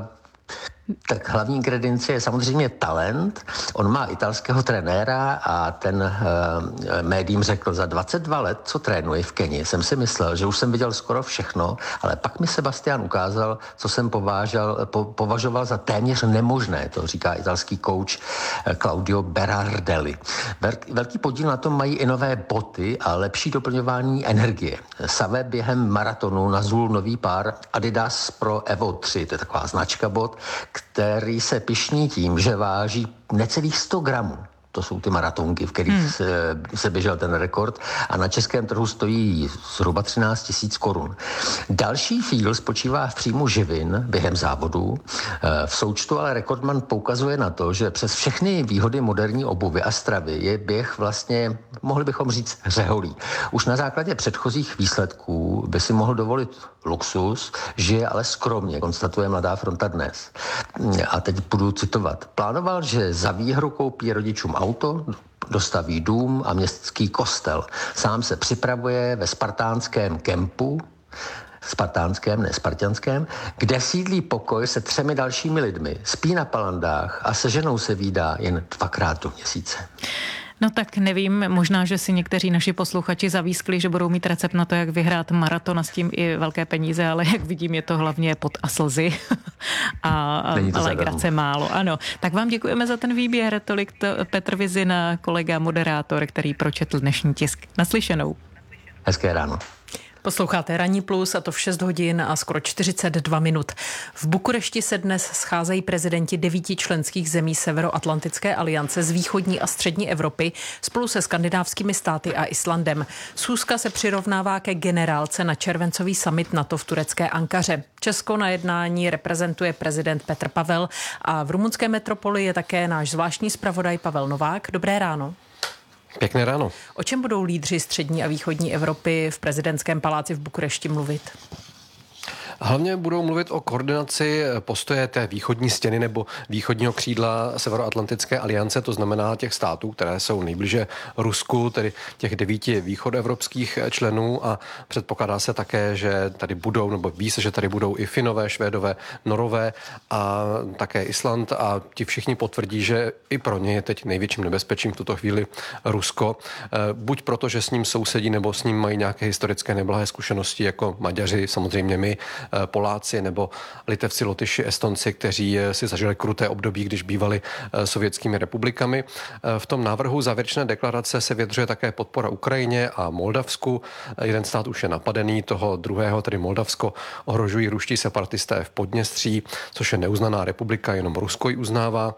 tak hlavní ingredience je samozřejmě talent. On má italského trenéra a ten uh, médiím řekl, za dvacet dva let, co trénuje v Keni, jsem si myslel, že už jsem viděl skoro všechno, ale pak mi Sebastian ukázal, co jsem povážal, po, považoval za téměř nemožné, to říká italský kouč Claudio Berardelli. Velký podíl na tom mají i nové boty a lepší doplňování energie. Savé během maratonu nazul nový pár Adidas Pro Evo tři, to je taková značka bot, který se pyšní tím, že váží necelých sto gramů. To jsou ty maratonky, v kterých hmm. se, se běžel ten rekord a na českém trhu stojí zhruba třináct tisíc korun. Další fíl spočívá v příjmu živin během závodu. V součtu ale rekordman poukazuje na to, že přes všechny výhody moderní obuvy a stravy je běh vlastně, mohli bychom říct, řeholí. Už na základě předchozích výsledků by si mohl dovolit luxus, žije ale skromně, konstatuje Mladá fronta dnes. A teď budu citovat. Plánoval, že za výhru koupí rodičům auto, dostaví dům a městský kostel. Sám se připravuje ve spartánském kempu, spartánském, ne spartianském, kde sídlí pokoj se třemi dalšími lidmi, spí na palandách a se ženou se vídá jen dvakrát do měsíce. No tak nevím, možná, že si někteří naši posluchači zavískli, že budou mít recept na to, jak vyhrát maraton a s tím i velké peníze, ale jak vidím, je to hlavně pot a slzy a, a legrace málo. Ano, tak vám děkujeme za ten výběr. Tolik to Petr Vizina, kolega moderátor, který pročetl dnešní tisk. Naslyšenou. Hezké ráno. Posloucháte Ranní plus a to v šest hodin a skoro čtyřicet dva minut. V Bukurešti se dnes scházejí prezidenti devíti členských zemí Severoatlantické aliance z východní a střední Evropy spolu se skandinávskými státy a Islandem. Schůzka se přirovnává ke generálce na červencový summit NATO v turecké Ankaře. Česko na jednání reprezentuje prezident Petr Pavel a v rumunské metropoli je také náš zvláštní zpravodaj Pavel Novák. Dobré ráno. Pěkné ráno. O čem budou lídři střední a východní Evropy v prezidentském paláci v Bukurešti mluvit? Hlavně budou mluvit o koordinaci postoje té východní stěny nebo východního křídla Severoatlantické aliance, to znamená těch států, které jsou nejbliže Rusku, tedy těch devíti východoevropských členů, a předpokládá se také, že tady budou, nebo ví se, že tady budou i Finové, Švédové, Norové a také Island, a ti všichni potvrdí, že i pro ně je teď největším nebezpečím v tuto chvíli Rusko. Buď proto, že s ním sousedí, nebo s ním mají nějaké historické neblahé zkušenosti, jako Maďaři, samozřejmě my, Poláci, nebo Litevci, Lotyši, Estonci, kteří si zažili kruté období, když bývali sovětskými republikami. V tom návrhu závěrečné deklarace se vyjadřuje také podpora Ukrajině a Moldavsku. Jeden stát už je napadený, toho druhého, tedy Moldavsko, ohrožují ruští separatisté v Podněstří, což je neuznaná republika, jenom Rusko ji uznává.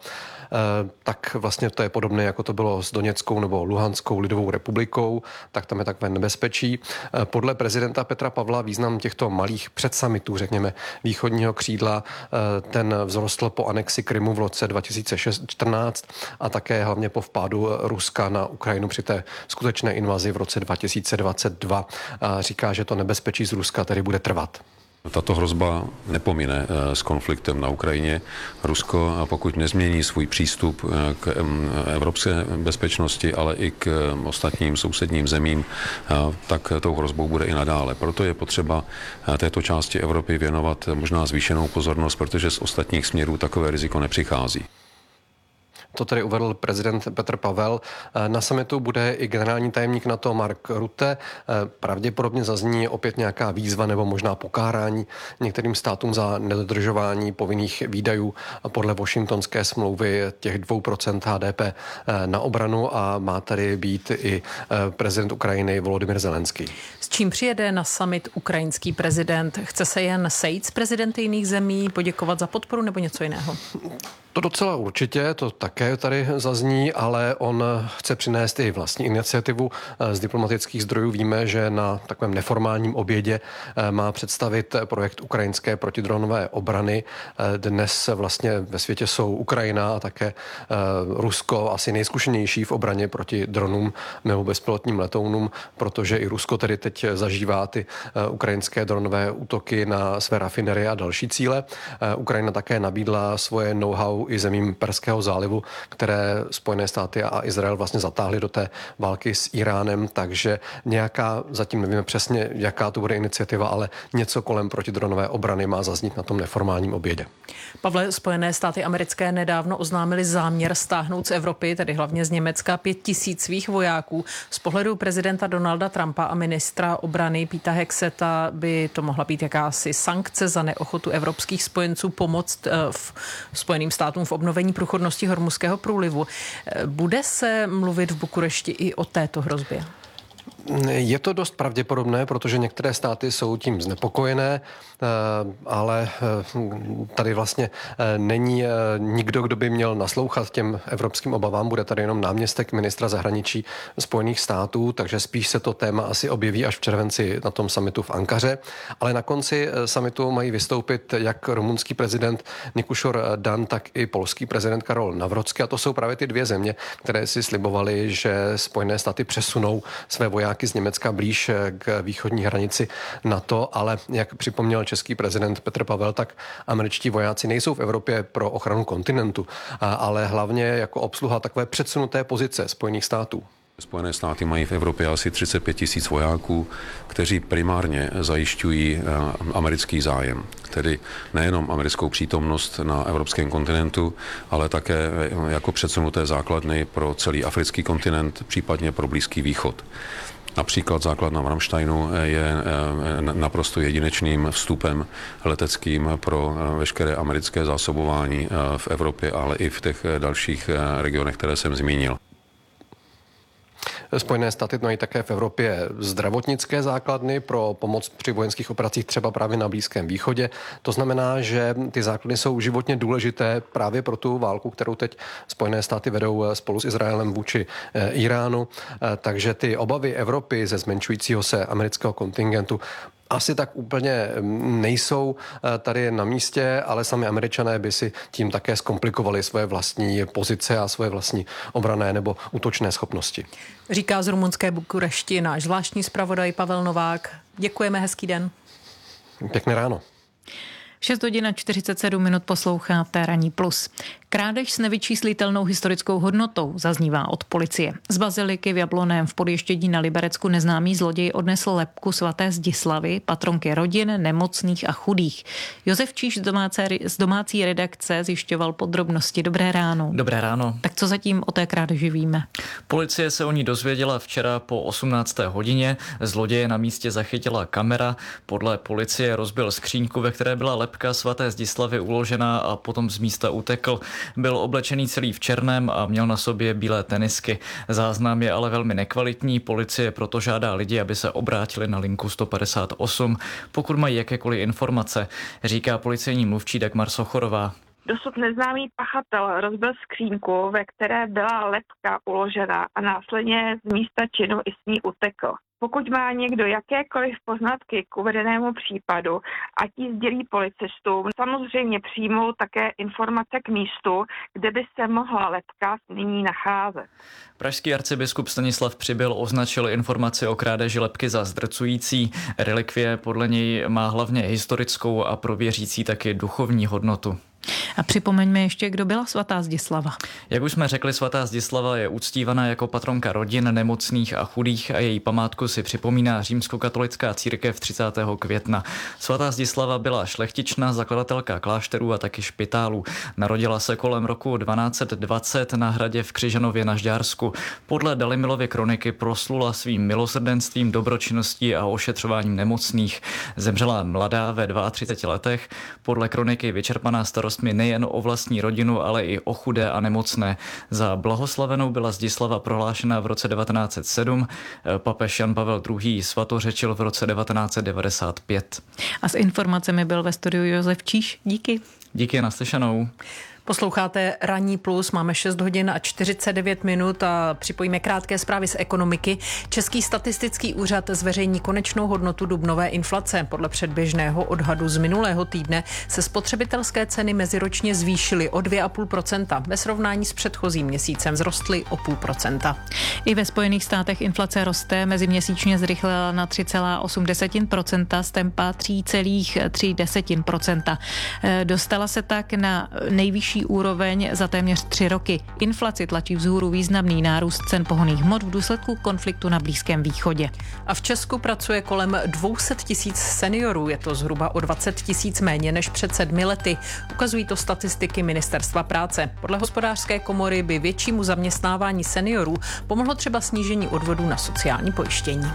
Tak vlastně to je podobné, jako to bylo s Doněckou nebo Luhanskou lidovou republikou, tak tam je takové nebezpečí. Podle prezidenta Petra Pavla význam těchto malých předsamitů, řekněme, východního křídla, ten vzrostl po anexi Krymu v roce dva tisíce čtrnáct a také hlavně po vpádu Ruska na Ukrajinu při té skutečné invazi v roce dva tisíce dvacet dva. Říká, že to nebezpečí z Ruska tedy bude trvat. Tato hrozba nepomine s konfliktem na Ukrajině. Rusko, pokud nezmění svůj přístup k evropské bezpečnosti, ale i k ostatním sousedním zemím, tak tou hrozbou bude i nadále. Proto je potřeba této části Evropy věnovat možná zvýšenou pozornost, protože z ostatních směrů takové riziko nepřichází. To tedy uvedl prezident Petr Pavel. Na summitu bude i generální tajemník NATO Mark Rutte. Pravděpodobně zazní opět nějaká výzva nebo možná pokárání některým státům za nedodržování povinných výdajů podle Washingtonské smlouvy těch dvou procent H D P na obranu, a má tady být i prezident Ukrajiny Volodymyr Zelenský. S čím přijede na summit ukrajinský prezident? Chce se jen sejít s prezidenty jiných zemí, poděkovat za podporu nebo něco jiného? To docela určitě, to také tady zazní, ale on chce přinést i vlastní iniciativu. Z diplomatických zdrojů víme, že na takovém neformálním obědě má představit projekt ukrajinské protidronové obrany. Dnes vlastně ve světě jsou Ukrajina a také Rusko asi nejzkušenější v obraně proti dronům nebo bezpilotním letounům, protože i Rusko tedy teď zažívá ty ukrajinské dronové útoky na své rafinerie a další cíle. Ukrajina také nabídla svoje know-how i zemím Perského zálivu, které Spojené státy a Izrael vlastně zatáhly do té války s Iránem, takže nějaká, zatím nevíme přesně, jaká to bude iniciativa, ale něco kolem protidronové obrany má zaznít na tom neformálním obědě. Pavle, Spojené státy americké nedávno oznámili záměr stáhnout z Evropy, tedy hlavně z Německa, pět tisíc svých vojáků. Z pohledu prezidenta Donalda Trumpa a ministra obrany Peta Hexeta by to mohla být jakási sankce za neochotu evropských spojenců pomoct v Spojeným státům v obnovení průchodnosti Hormuzského průlivu. Bude se mluvit v Bukurešti i o této hrozbě? Je to dost pravděpodobné, protože některé státy jsou tím znepokojené, ale tady vlastně není nikdo, kdo by měl naslouchat těm evropským obavám. Bude tady jenom náměstek ministra zahraničí Spojených států, takže spíš se to téma asi objeví až v červenci na tom summitu v Ankaře. Ale na konci summitu mají vystoupit jak rumunský prezident Nikušor Dan, tak i polský prezident Karol Nawrocki. A to jsou právě ty dvě země, které si slibovaly, že Spojené státy přesunou své vojáky z Německa blíž k východní hranici NATO, ale jak připomněl český prezident Petr Pavel, tak američtí vojáci nejsou v Evropě pro ochranu kontinentu, ale hlavně jako obsluha takové předsunuté pozice Spojených států. Spojené státy mají v Evropě asi třicet pět tisíc vojáků, kteří primárně zajišťují americký zájem, tedy nejenom americkou přítomnost na evropském kontinentu, ale také jako předsunuté základny pro celý africký kontinent, případně pro Blízký východ. Například základna v Ramsteinu je naprosto jedinečným vstupem leteckým pro veškeré americké zásobování v Evropě, ale i v těch dalších regionech, které jsem zmínil. Spojené státy mají také v Evropě zdravotnické základny pro pomoc při vojenských operacích, třeba právě na Blízkém východě. To znamená, že ty základny jsou životně důležité právě pro tu válku, kterou teď Spojené státy vedou spolu s Izraelem vůči Iránu. Takže ty obavy Evropy ze zmenšujícího se amerického kontingentu asi tak úplně nejsou tady na místě, ale sami Američané by si tím také zkomplikovali své vlastní pozice a svoje vlastní obranné nebo útočné schopnosti. Říká z rumunské Bukurešti náš zvláštní zpravodaj Pavel Novák. Děkujeme, hezký den. Pěkné ráno. šest hodin a čtyřicet sedm minut posloucháte Ranní plus. Krádež s nevyčíslitelnou historickou hodnotou zaznívá od policie. Z baziliky v Jablonném v Podještědí na Liberecku neznámý zloděj odnesl lebku svaté Zdislavy, patronky rodin, nemocných a chudých. Josef Číš z domácí, z domácí redakce zjišťoval podrobnosti. Dobré ráno. Dobré ráno. Tak co zatím o té krádeži víme? Policie se o ní dozvěděla včera po osmnácté hodině. Zloděje na místě zachytila kamera. Podle policie rozbil skříňku, ve které byla lebka svaté Zdislavy uložená, a potom z místa utekl. Byl oblečený celý v černém a měl na sobě bílé tenisky. Záznam je ale velmi nekvalitní, policie proto žádá lidi, aby se obrátili na linku sto padesát osm, pokud mají jakékoliv informace, říká policejní mluvčí Dagmar Sochorová. Dosud neznámý pachatel rozbil skřínku, ve které byla lebka uložena, a následně z místa činu i s ní utekl. Pokud má někdo jakékoliv poznatky k uvedenému případu, ať ji sdělí policistům, samozřejmě přijmou také informace k místu, kde by se mohla lebka nyní nacházet. Pražský arcibiskup Stanislav Přibyl označil informaci o krádeži lebky za zdrcující. Relikvie podle něj má hlavně historickou a pro věřící taky duchovní hodnotu. A připomeňme ještě, kdo byla svatá Zdislava. Jak už jsme řekli, svatá Zdislava je uctívaná jako patronka rodin, nemocných a chudých a její památku si připomíná římskokatolická církev třicátého května. Svatá Zdislava byla šlechtična, zakladatelka klášterů a taky špitálů. Narodila se kolem roku dvanáct dvacet na hradě v Křižanově na Žďársku. Podle Dalimilovy kroniky proslula svým milosrdenstvím, dobročinností a ošetřováním nemocných. Zemřela mladá ve třiceti dvou letech. Podle kroniky vyčerpaná starostmi nejen o vlastní rodinu, ale i o chudé a nemocné. Za blahoslavenou byla Zdislava prohlášena v roce devatenáct set sedm. Papež Jan Pavel druhý. svatořečil v roce devatenáct set devadesát pět. A s informacemi byl ve studiu Josef Číš. Díky. Díky, naslyšenou. Posloucháte Ranní plus, máme šest hodin a čtyřicet devět minut a připojíme krátké zprávy z ekonomiky. Český statistický úřad zveřejní konečnou hodnotu dubnové inflace. Podle předběžného odhadu z minulého týdne se spotřebitelské ceny meziročně zvýšily o dvě celá pět procenta. Ve srovnání s předchozím měsícem vzrostly o půl procenta. I ve Spojených státech inflace roste, meziměsíčně zrychlila na tři celá osm procenta z tempa tři celá tři procenta. Dostala se tak na nejvyšší úroveň za téměř tři roky. Inflaci tlačí vzhůru významný nárůst cen pohonných hmot v důsledku konfliktu na Blízkém východě. A v Česku pracuje kolem dvě stě tisíc seniorů. Je to zhruba o dvacet tisíc méně než před sedmi lety. Ukazují to statistiky Ministerstva práce. Podle Hospodářské komory by většímu zaměstnávání seniorů pomohlo třeba snížení odvodů na sociální pojištění.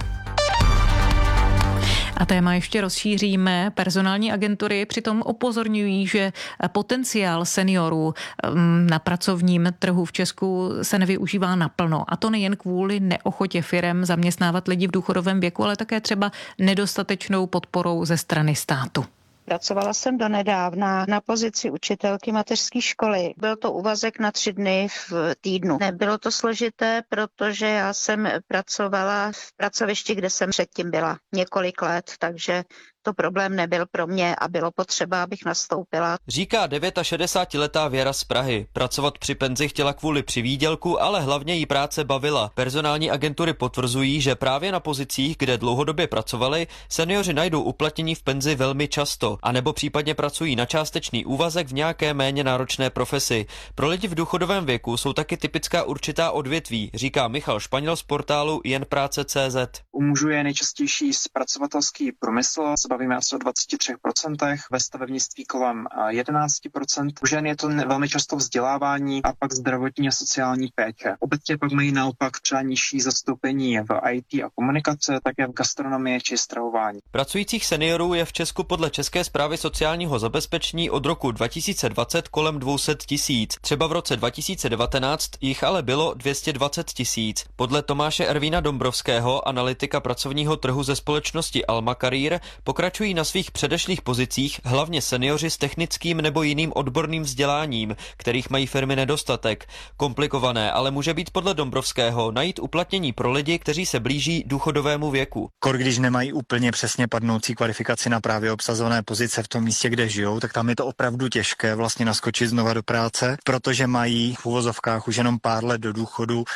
A téma ještě rozšíříme. Personální agentury přitom upozorňují, že potenciál seniorů na pracovním trhu v Česku se nevyužívá naplno. A to nejen kvůli neochotě firem zaměstnávat lidi v důchodovém věku, ale také třeba nedostatečnou podporou ze strany státu. Pracovala jsem donedávna na pozici učitelky mateřské školy. Byl to úvazek na tři dny v týdnu. Nebylo to složité, protože já jsem pracovala v pracovišti, kde jsem předtím byla několik let, takže to problém nebyl pro mě a bylo potřeba, abych nastoupila. Říká šedesátiletá Věra z Prahy. Pracovat při penzi chtěla kvůli přivýdělku, ale hlavně jí práce bavila. Personální agentury potvrzují, že právě na pozicích, kde dlouhodobě pracovali, seniori najdou uplatnění v penzi velmi často, anebo případně pracují na částečný úvazek v nějaké méně náročné profesi. Pro lidi v důchodovém věku jsou taky typická určitá odvětví, říká Michal Španěl z portálu jen práce tečka cé zet. U mužů je nejčastější zpracovatelský průmysl, bavíme asi o dvacet tři procent, ve stavebnictví kolem jedenáct procent. U žen je to velmi často vzdělávání a pak zdravotní a sociální péče. Obecně pak mají naopak třeba nižší zastoupení v í té a komunikace, také v gastronomii či stravování. Pracujících seniorů je v Česku podle České správy sociálního zabezpečení od roku dva tisíce dvacet kolem dvě stě tisíc. Třeba v roce dva tisíce devatenáct jich ale bylo dvě stě dvacet tisíc. Podle Tomáše Ervína Dombrovského, analytika pracovního trhu ze společnosti Alma Career, pokračují na svých předešlých pozicích hlavně seniori s technickým nebo jiným odborným vzděláním, kterých mají firmy nedostatek. Komplikované ale může být podle Dombrovského najít uplatnění pro lidi, kteří se blíží důchodovému věku. Kor, když nemají úplně přesně padnoucí kvalifikaci na právě obsazené pozice v tom místě, kde žijou, tak tam je to opravdu těžké vlastně naskočit znova do práce, protože mají v uvozovkách už jenom pár let do důchodu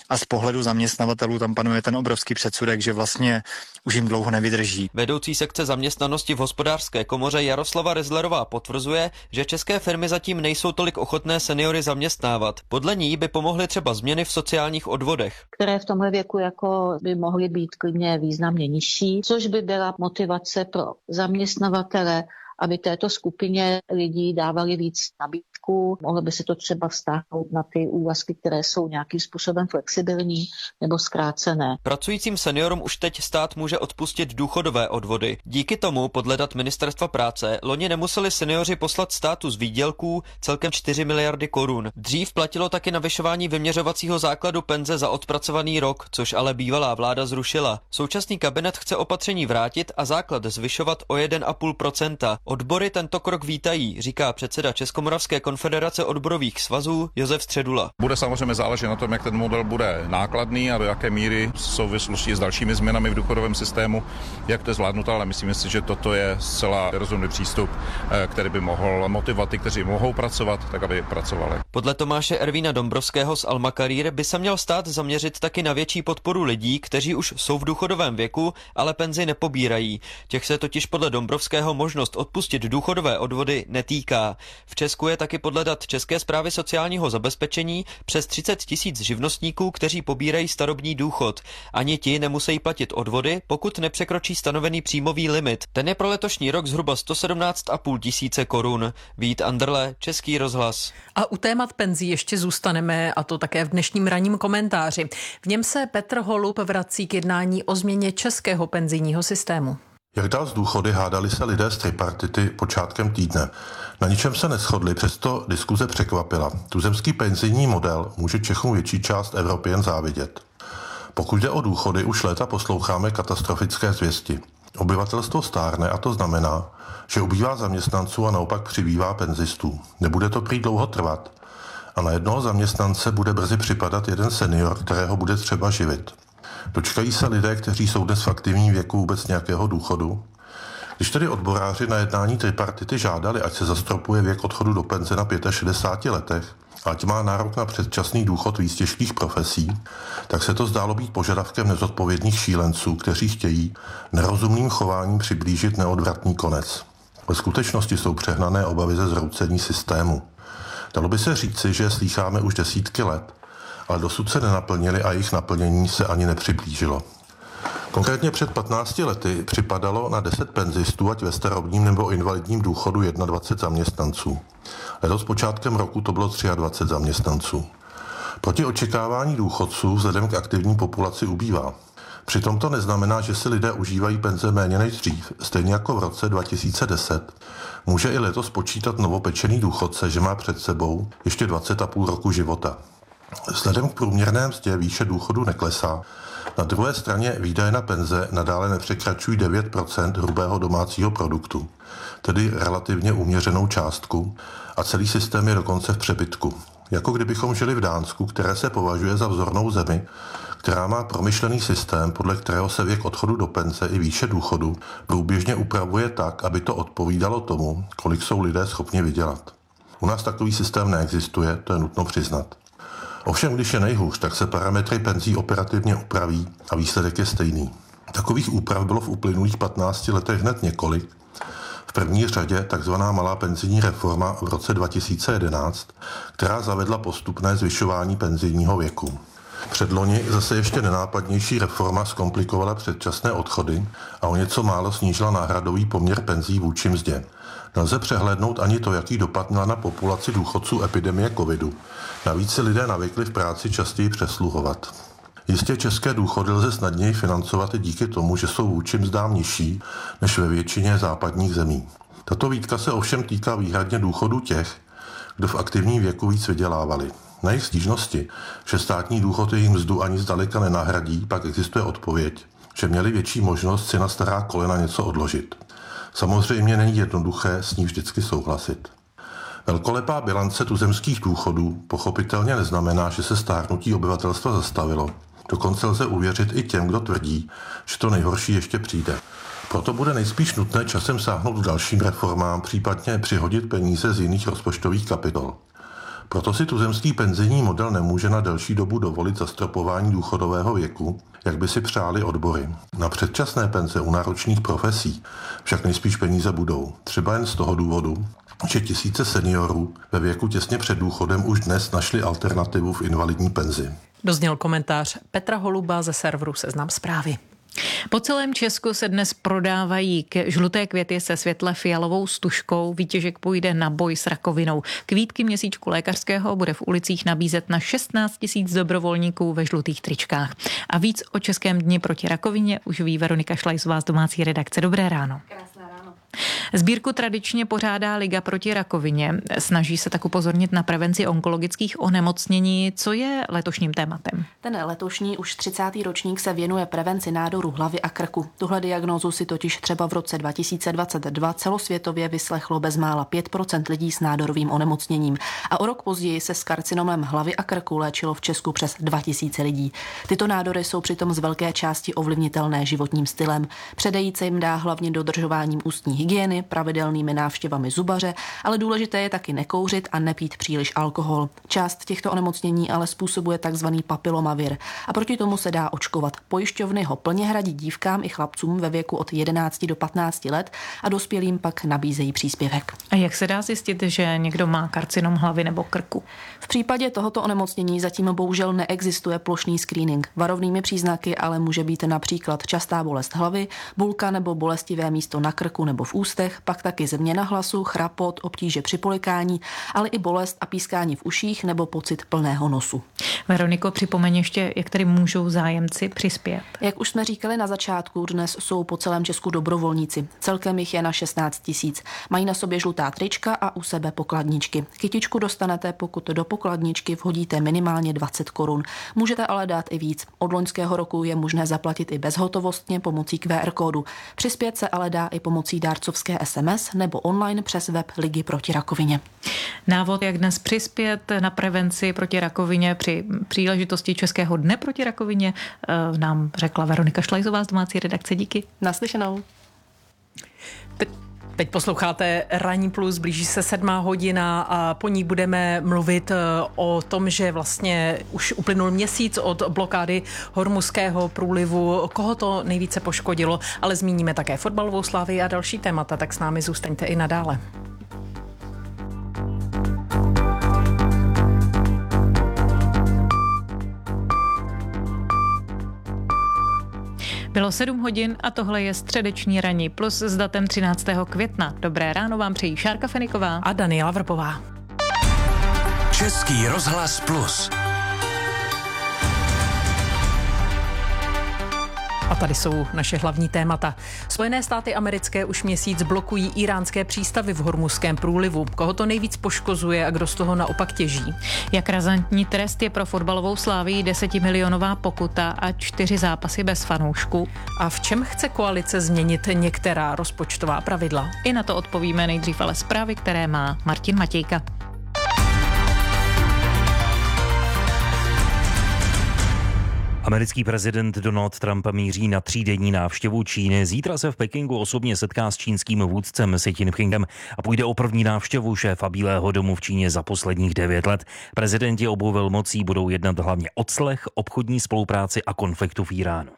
a z pohledu zaměstnavatelů tam panuje ten obrovský předsudek, že vlastně už jim dlouho nevydrží. Vedoucí sekce zaměstnanosti v Hospodářské komoře Jaroslava Rezlerová potvrzuje, že české firmy zatím nejsou tolik ochotné seniory zaměstnávat. Podle ní by pomohly třeba změny v sociálních odvodech, které v tomhle věku jako by mohly být klidně významně nižší, což by byla motivace pro zaměstnavatele, aby této skupině lidí dávali víc nabídku. Mohlo by se to třeba vztáhnout na ty úvazky, které jsou nějakým způsobem flexibilní nebo zkrácené. Pracujícím seniorům už teď stát může odpustit důchodové odvody. Díky tomu, podle dat Ministerstva práce, loni nemuseli seniori poslat státu z výdělků celkem čtyři miliardy korun. Dřív platilo taky navyšování vyměřovacího základu penze za odpracovaný rok, což ale bývalá vláda zrušila. Současný kabinet chce opatření vrátit a základ zvyšovat o jedna celá pět procenta. Odbory tento krok vítají, říká předseda Českomoravské konfederace odborových svazů Josef Středula. Bude samozřejmě záležet na tom, jak ten model bude nákladný a do jaké míry v souvislosti s dalšími změnami v důchodovém systému, jak to je zvládnuto, ale myslím si, že toto je zcela rozumný přístup, který by mohl motivovat ty, kteří mohou pracovat, tak aby pracovali. Podle Tomáše Ervína Dombrovského z Alma Career by se měl stát zaměřit taky na větší podporu lidí, kteří už jsou v důchodovém věku, ale penzi nepobírají. Těch se totiž podle Dombrovského možnost odpustit důchodové odvody netýká. V Česku je taky podle dat České správy sociálního zabezpečení přes třicet tisíc živnostníků, kteří pobírají starobní důchod. Ani ti nemusí platit odvody, pokud nepřekročí stanovený příjmový limit. Ten je pro letošní rok zhruba sto sedmnáct a půl tisíce korun. Vít Anderle, Český rozhlas. A u témat penzí ještě zůstaneme, a to také v dnešním ranním komentáři. V něm se Petr Holub vrací k jednání o změně českého penzijního systému. Jak dál z důchody hádali se lidé z tripartity počátkem týdne. Na ničem se neshodli, přesto diskuze překvapila. Tuzemský penzijní model může Čechům větší část Evropy jen závidět. Pokud jde o důchody, už léta posloucháme katastrofické zvěsti. Obyvatelstvo stárne a to znamená, že ubývá zaměstnanců a naopak přibývá penzistů. Nebude to prý dlouho trvat a na jednoho zaměstnance bude brzy připadat jeden senior, kterého bude třeba živit. Dočkají se lidé, kteří jsou dnes v aktivním věku, vůbec nějakého důchodu? Když tedy odboráři na jednání tripartity žádali, ať se zastropuje věk odchodu do penze na šedesáti pěti letech, ať má nárok na předčasný důchod víc těžkých profesí, tak se to zdálo být požadavkem nezodpovědných šílenců, kteří chtějí nerozumným chováním přiblížit neodvratný konec. Ve skutečnosti jsou přehnané obavy ze zhroucení systému. Dalo by se říci, že je slýcháme už desítky let, ale dosud se nenaplnili a jejich naplnění se ani nepřiblížilo. Konkrétně před patnácti lety připadalo na deset penzistů, ať ve starobním nebo invalidním důchodu dvacet jedna zaměstnanců. Letos počátkem roku to bylo dvacet tři zaměstnanců. Proti očekávání důchodců vzhledem k aktivní populaci ubývá. Přitom to neznamená, že si lidé užívají penze méně než dřív. Stejně jako v roce dva tisíce deset může i letos počítat novopečený důchodce, že má před sebou ještě dvacet a půl roku života. Vzhledem k průměrné mzdě výše důchodu neklesá. Na druhé straně výdaje na penze nadále nepřekračují devět procent hrubého domácího produktu, tedy relativně uměřenou částku, a celý systém je dokonce v přebytku. Jako kdybychom žili v Dánsku, které se považuje za vzornou zemi, která má promyšlený systém, podle kterého se věk odchodu do penze i výše důchodu průběžně upravuje tak, aby to odpovídalo tomu, kolik jsou lidé schopni vydělat. U nás takový systém neexistuje, to je nutno přiznat. Ovšem, když je nejhůř, tak se parametry penzí operativně upraví a výsledek je stejný. Takových úprav bylo v uplynulých patnácti letech hned několik. V první řadě takzvaná malá penzijní reforma v roce dva tisíce jedenáct, která zavedla postupné zvyšování penzijního věku. Předloni zase ještě nenápadnější reforma zkomplikovala předčasné odchody a o něco málo snížila náhradový poměr penzí vůči mzdě. Nelze přehlédnout ani to, jaký dopad měla na populaci důchodců epidemie covidu. Navíc si lidé navykli v práci častěji přesluhovat. Jistě české důchody lze snadněji financovat i díky tomu, že jsou vůči mzdám nižší než ve většině západních zemí. Tato výtka se ovšem týká výhradně důchodů těch, kdo v aktivním věku víc vydělávali. Na jejich stížnosti, že státní důchod jejich mzdu ani zdaleka nenahradí, pak existuje odpověď, že měli větší možnost si na stará kolena něco odložit. Samozřejmě není jednoduché s ní vždycky souhlasit. Velkolepá bilance tuzemských důchodů pochopitelně neznamená, že se stárnutí obyvatelstva zastavilo. Dokonce lze uvěřit i těm, kdo tvrdí, že to nejhorší ještě přijde. Proto bude nejspíš nutné časem sáhnout k dalším reformám, případně přihodit peníze z jiných rozpočtových kapitol. Proto si tuzemský penzijní model nemůže na delší dobu dovolit zastropování důchodového věku, jak by si přáli odbory. Na předčasné penze u náročných profesí však nejspíš peníze budou. Třeba jen z toho důvodu, že tisíce seniorů ve věku těsně před důchodem už dnes našli alternativu v invalidní penzi. Dozněl komentář Petra Holuba ze serveru Seznam Zprávy. Po celém Česku se dnes prodávají k žluté květy se světle fialovou stužkou. Výtěžek půjde na boj s rakovinou. Kvítky měsíčku lékařského bude v ulicích nabízet na šestnáct tisíc dobrovolníků ve žlutých tričkách. A víc o Českém dni proti rakovině už ví Veronika Šlajzová z domácí redakce. Dobré ráno. Krásné ráno. Sbírku tradičně pořádá Liga proti rakovině. Snaží se tak upozornit na prevenci onkologických onemocnění. Co je letošním tématem? Ten letošní už třicátý ročník se věnuje prevenci nádoru hlavy a krku. Tuhle diagnózu si totiž třeba v roce dva tisíce dvacet dva celosvětově vyslechlo bezmála pět procent lidí s nádorovým onemocněním. A o rok později se s karcinomem hlavy a krku léčilo v Česku přes dva tisíce lidí. Tyto nádory jsou přitom z velké části ovlivnitelné životním stylem. Předejít se jim dá hlavně dodržováním ústní hygieny, pravidelnými návštěvami zubaře, ale důležité je taky nekouřit a nepít příliš alkohol. Část těchto onemocnění ale způsobuje takzvaný papilomavir a proti tomu se dá očkovat. Pojišťovny ho plně hradí dívkám i chlapcům ve věku od jedenácti do patnácti let a dospělým pak nabízejí příspěvek. A jak se dá zjistit, že někdo má karcinom hlavy nebo krku? V případě tohoto onemocnění zatím bohužel neexistuje plošný screening. Varovnými příznaky ale může být například častá bolest hlavy, bulka nebo bolestivé místo na krku nebo v ústech, pak taky změna hlasu, chrapot, obtíže při polikání, ale i bolest a pískání v uších nebo pocit plného nosu. Veroniko, připomeň ještě, jak tady můžou zájemci přispět. Jak už jsme říkali na začátku, dnes jsou po celém Česku dobrovolníci. Celkem jich je na šestnáct tisíc. Mají na sobě žlutá trička a u sebe pokladničky. Kytičku dostanete, pokud do pokladničky vhodíte minimálně dvacet korun. Můžete ale dát i víc. Od loňského roku je možné zaplatit i bezhotovostně pomocí Q R kódu. Přispět se ale dá i pomocí dárcovské S M S nebo online přes web Ligy proti rakovině. Návod, jak dnes přispět na prevenci proti rakovině při příležitosti Českého dne proti rakovině, nám řekla Veronika Šlajzová z domácí redakce. Díky. Naslyšenou. Teď, teď posloucháte Ranní plus, blíží se sedmá hodina a po ní budeme mluvit o tom, že vlastně už uplynul měsíc od blokády Hormuzského průlivu. Koho to nejvíce poškodilo, ale zmíníme také fotbalovou slávy a další témata, tak s námi zůstaňte i nadále. Bylo sedm hodin a tohle je středeční Ranní plus s datem třináctého května. Dobré ráno vám přejí Šárka Feniková a Daniela Vrbová. Český rozhlas plus. A tady jsou naše hlavní témata. Spojené státy americké už měsíc blokují íránské přístavy v Hormuzském průlivu. Koho to nejvíc poškozuje a kdo z toho naopak těží? Jak razantní trest je pro fotbalovou Slávii desetimilionová pokuta a čtyři zápasy bez fanoušků? A v čem chce koalice změnit některá rozpočtová pravidla? I na to odpovíme nejdřív, ale zprávy, které má Martin Matějka. Americký prezident Donald Trump míří na třídenní návštěvu Číny. Zítra se v Pekingu osobně setká s čínským vůdcem Xi Jinpingem a půjde o první návštěvu šéfa Bílého domu v Číně za posledních devět let. Prezidenti obou velmocí budou jednat hlavně odslech, obchodní spolupráci a konfliktu v Iránu.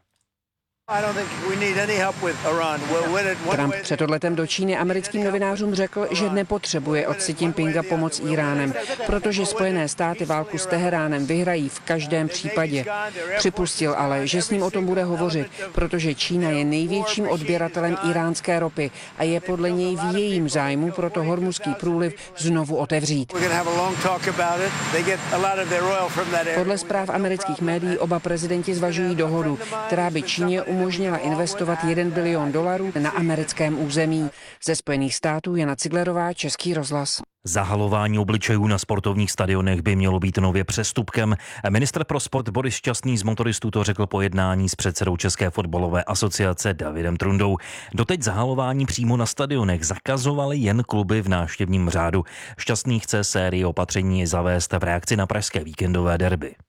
Trump před odletem do Číny americkým novinářům řekl, že nepotřebuje od Xi Jinpinga pomoc Iránem, protože Spojené státy válku s Teheránem vyhrají v každém případě. Připustil ale, že s ním o tom bude hovořit, protože Čína je největším odběratelem iránské ropy a je podle něj v jejím zájmu proto Hormuzský průliv znovu otevřít. Podle zpráv amerických médií oba prezidenti zvažují dohodu, která by Číně umožnila investovat jeden bilion dolarů na americkém území. Ze Spojených států Jana Ciglerová, Český rozhlas. Zahalování obličejů na sportovních stadionech by mělo být nově přestupkem. Ministr pro sport Boris Šťastný z motoristů to řekl po jednání s předsedou České fotbalové asociace Davidem Trundou. Doteď zahalování přímo na stadionech zakazovaly jen kluby v návštěvním řádu. Šťastný chce sérii opatření zavést v reakci na pražské víkendové derby.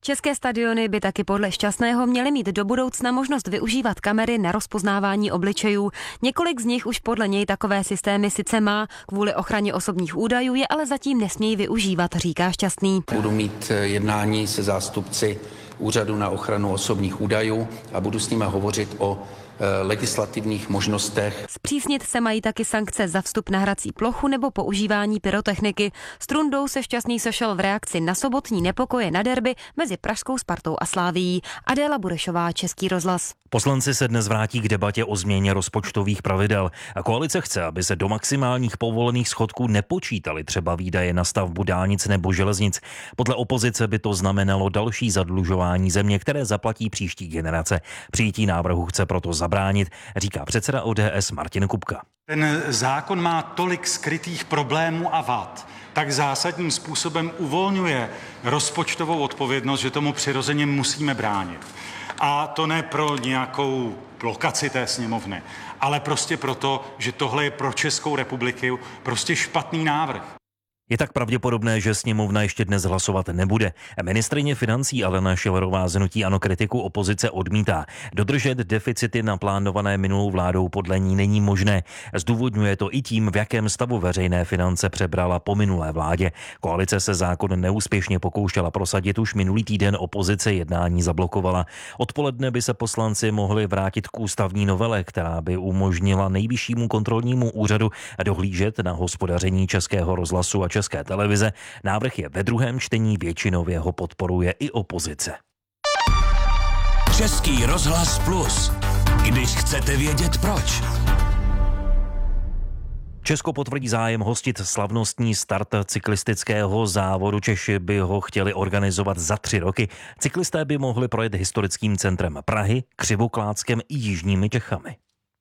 České stadiony by taky podle Šťastného měly mít do budoucna možnost využívat kamery na rozpoznávání obličejů. Několik z nich už podle něj takové systémy sice má, kvůli ochraně osobních údajů je ale zatím nesmějí využívat, říká Šťastný. Budu mít jednání se zástupci Úřadu na ochranu osobních údajů a budu s nimi hovořit o legislativních možnostech. Zpřísnit se mají taky sankce za vstup na hrací plochu nebo používání pyrotechniky. S Trundou se Šťastný sešel v reakci na sobotní nepokoje na derby mezi pražskou Spartou a Slavií. Adéla Burešová, Český rozhlas. Poslanci se dnes vrátí k debatě o změně rozpočtových pravidel. A koalice chce, aby se do maximálních povolených schodků nepočítaly třeba výdaje na stavbu dálnic nebo železnic. Podle opozice by to znamenalo další zadlužování země, které zaplatí příští generace. Přijetí návrhu chce proto zabránit, říká předseda O D S Martin Kupka. Ten zákon má tolik skrytých problémů a vad, tak zásadním způsobem uvolňuje rozpočtovou odpovědnost, že tomu přirozeně musíme bránit. A to ne pro nějakou blokaci té sněmovny, ale prostě proto, že tohle je pro Českou republiku prostě špatný návrh. Je tak pravděpodobné, že sněmovna ještě dnes hlasovat nebude. Ministryně financí Alena Schillerová z hnutí ANO kritiku opozice odmítá. Dodržet deficity naplánované minulou vládou podle ní není možné. Zdůvodňuje to i tím, v jakém stavu veřejné finance přebrala po minulé vládě. Koalice se zákon neúspěšně pokoušela prosadit, už minulý týden opozice jednání zablokovala. Odpoledne by se poslanci mohli vrátit k ústavní novele, která by umožnila Nejvyššímu kontrolnímu úřadu dohlížet na hospodaření Českého rozhlasu a České televize. Návrh je ve druhém čtení, většinově ho podporuje i opozice. Český rozhlas Plus. Když chcete vědět proč. Česko potvrdí zájem hostit slavnostní start cyklistického závodu. Češi by ho chtěli organizovat za tři roky. Cyklisté by mohli projet historickým centrem Prahy, Křivoklátskem i jižními Čechami.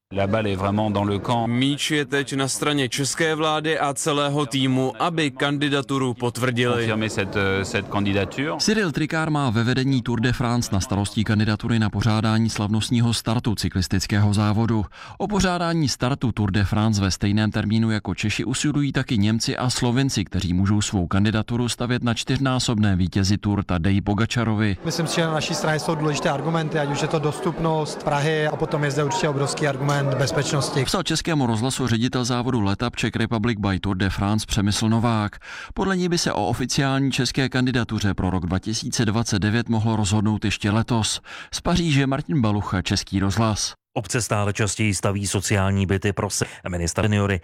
Míč je teď na straně české vlády a celého týmu, aby kandidaturu potvrdili. Cyril Tricard má ve vedení Tour de France na starosti kandidatury na pořádání slavnostního startu cyklistického závodu. O pořádání startu Tour de France ve stejném termínu jako Češi usilují taky Němci a Slovinci, kteří můžou svou kandidaturu stavět na čtyřnásobné vítězi Tour Tadeji Pogačarovi. Myslím si, že na naší straně jsou důležité argumenty, ať už je to dostupnost Prahy a potom je zde určitě obrovský argument bezpečnosti. Psal Českému rozhlasu ředitel závodu Letap Czech Republic by Tour de France Přemysl Novák. Podle ní by se o oficiální české kandidatuře pro rok dva tisíce dvacet devět mohlo rozhodnout ještě letos. Z Paříže Martin Balucha, Český rozhlas. Obce stále častěji staví sociální byty pro se. Ministr seniory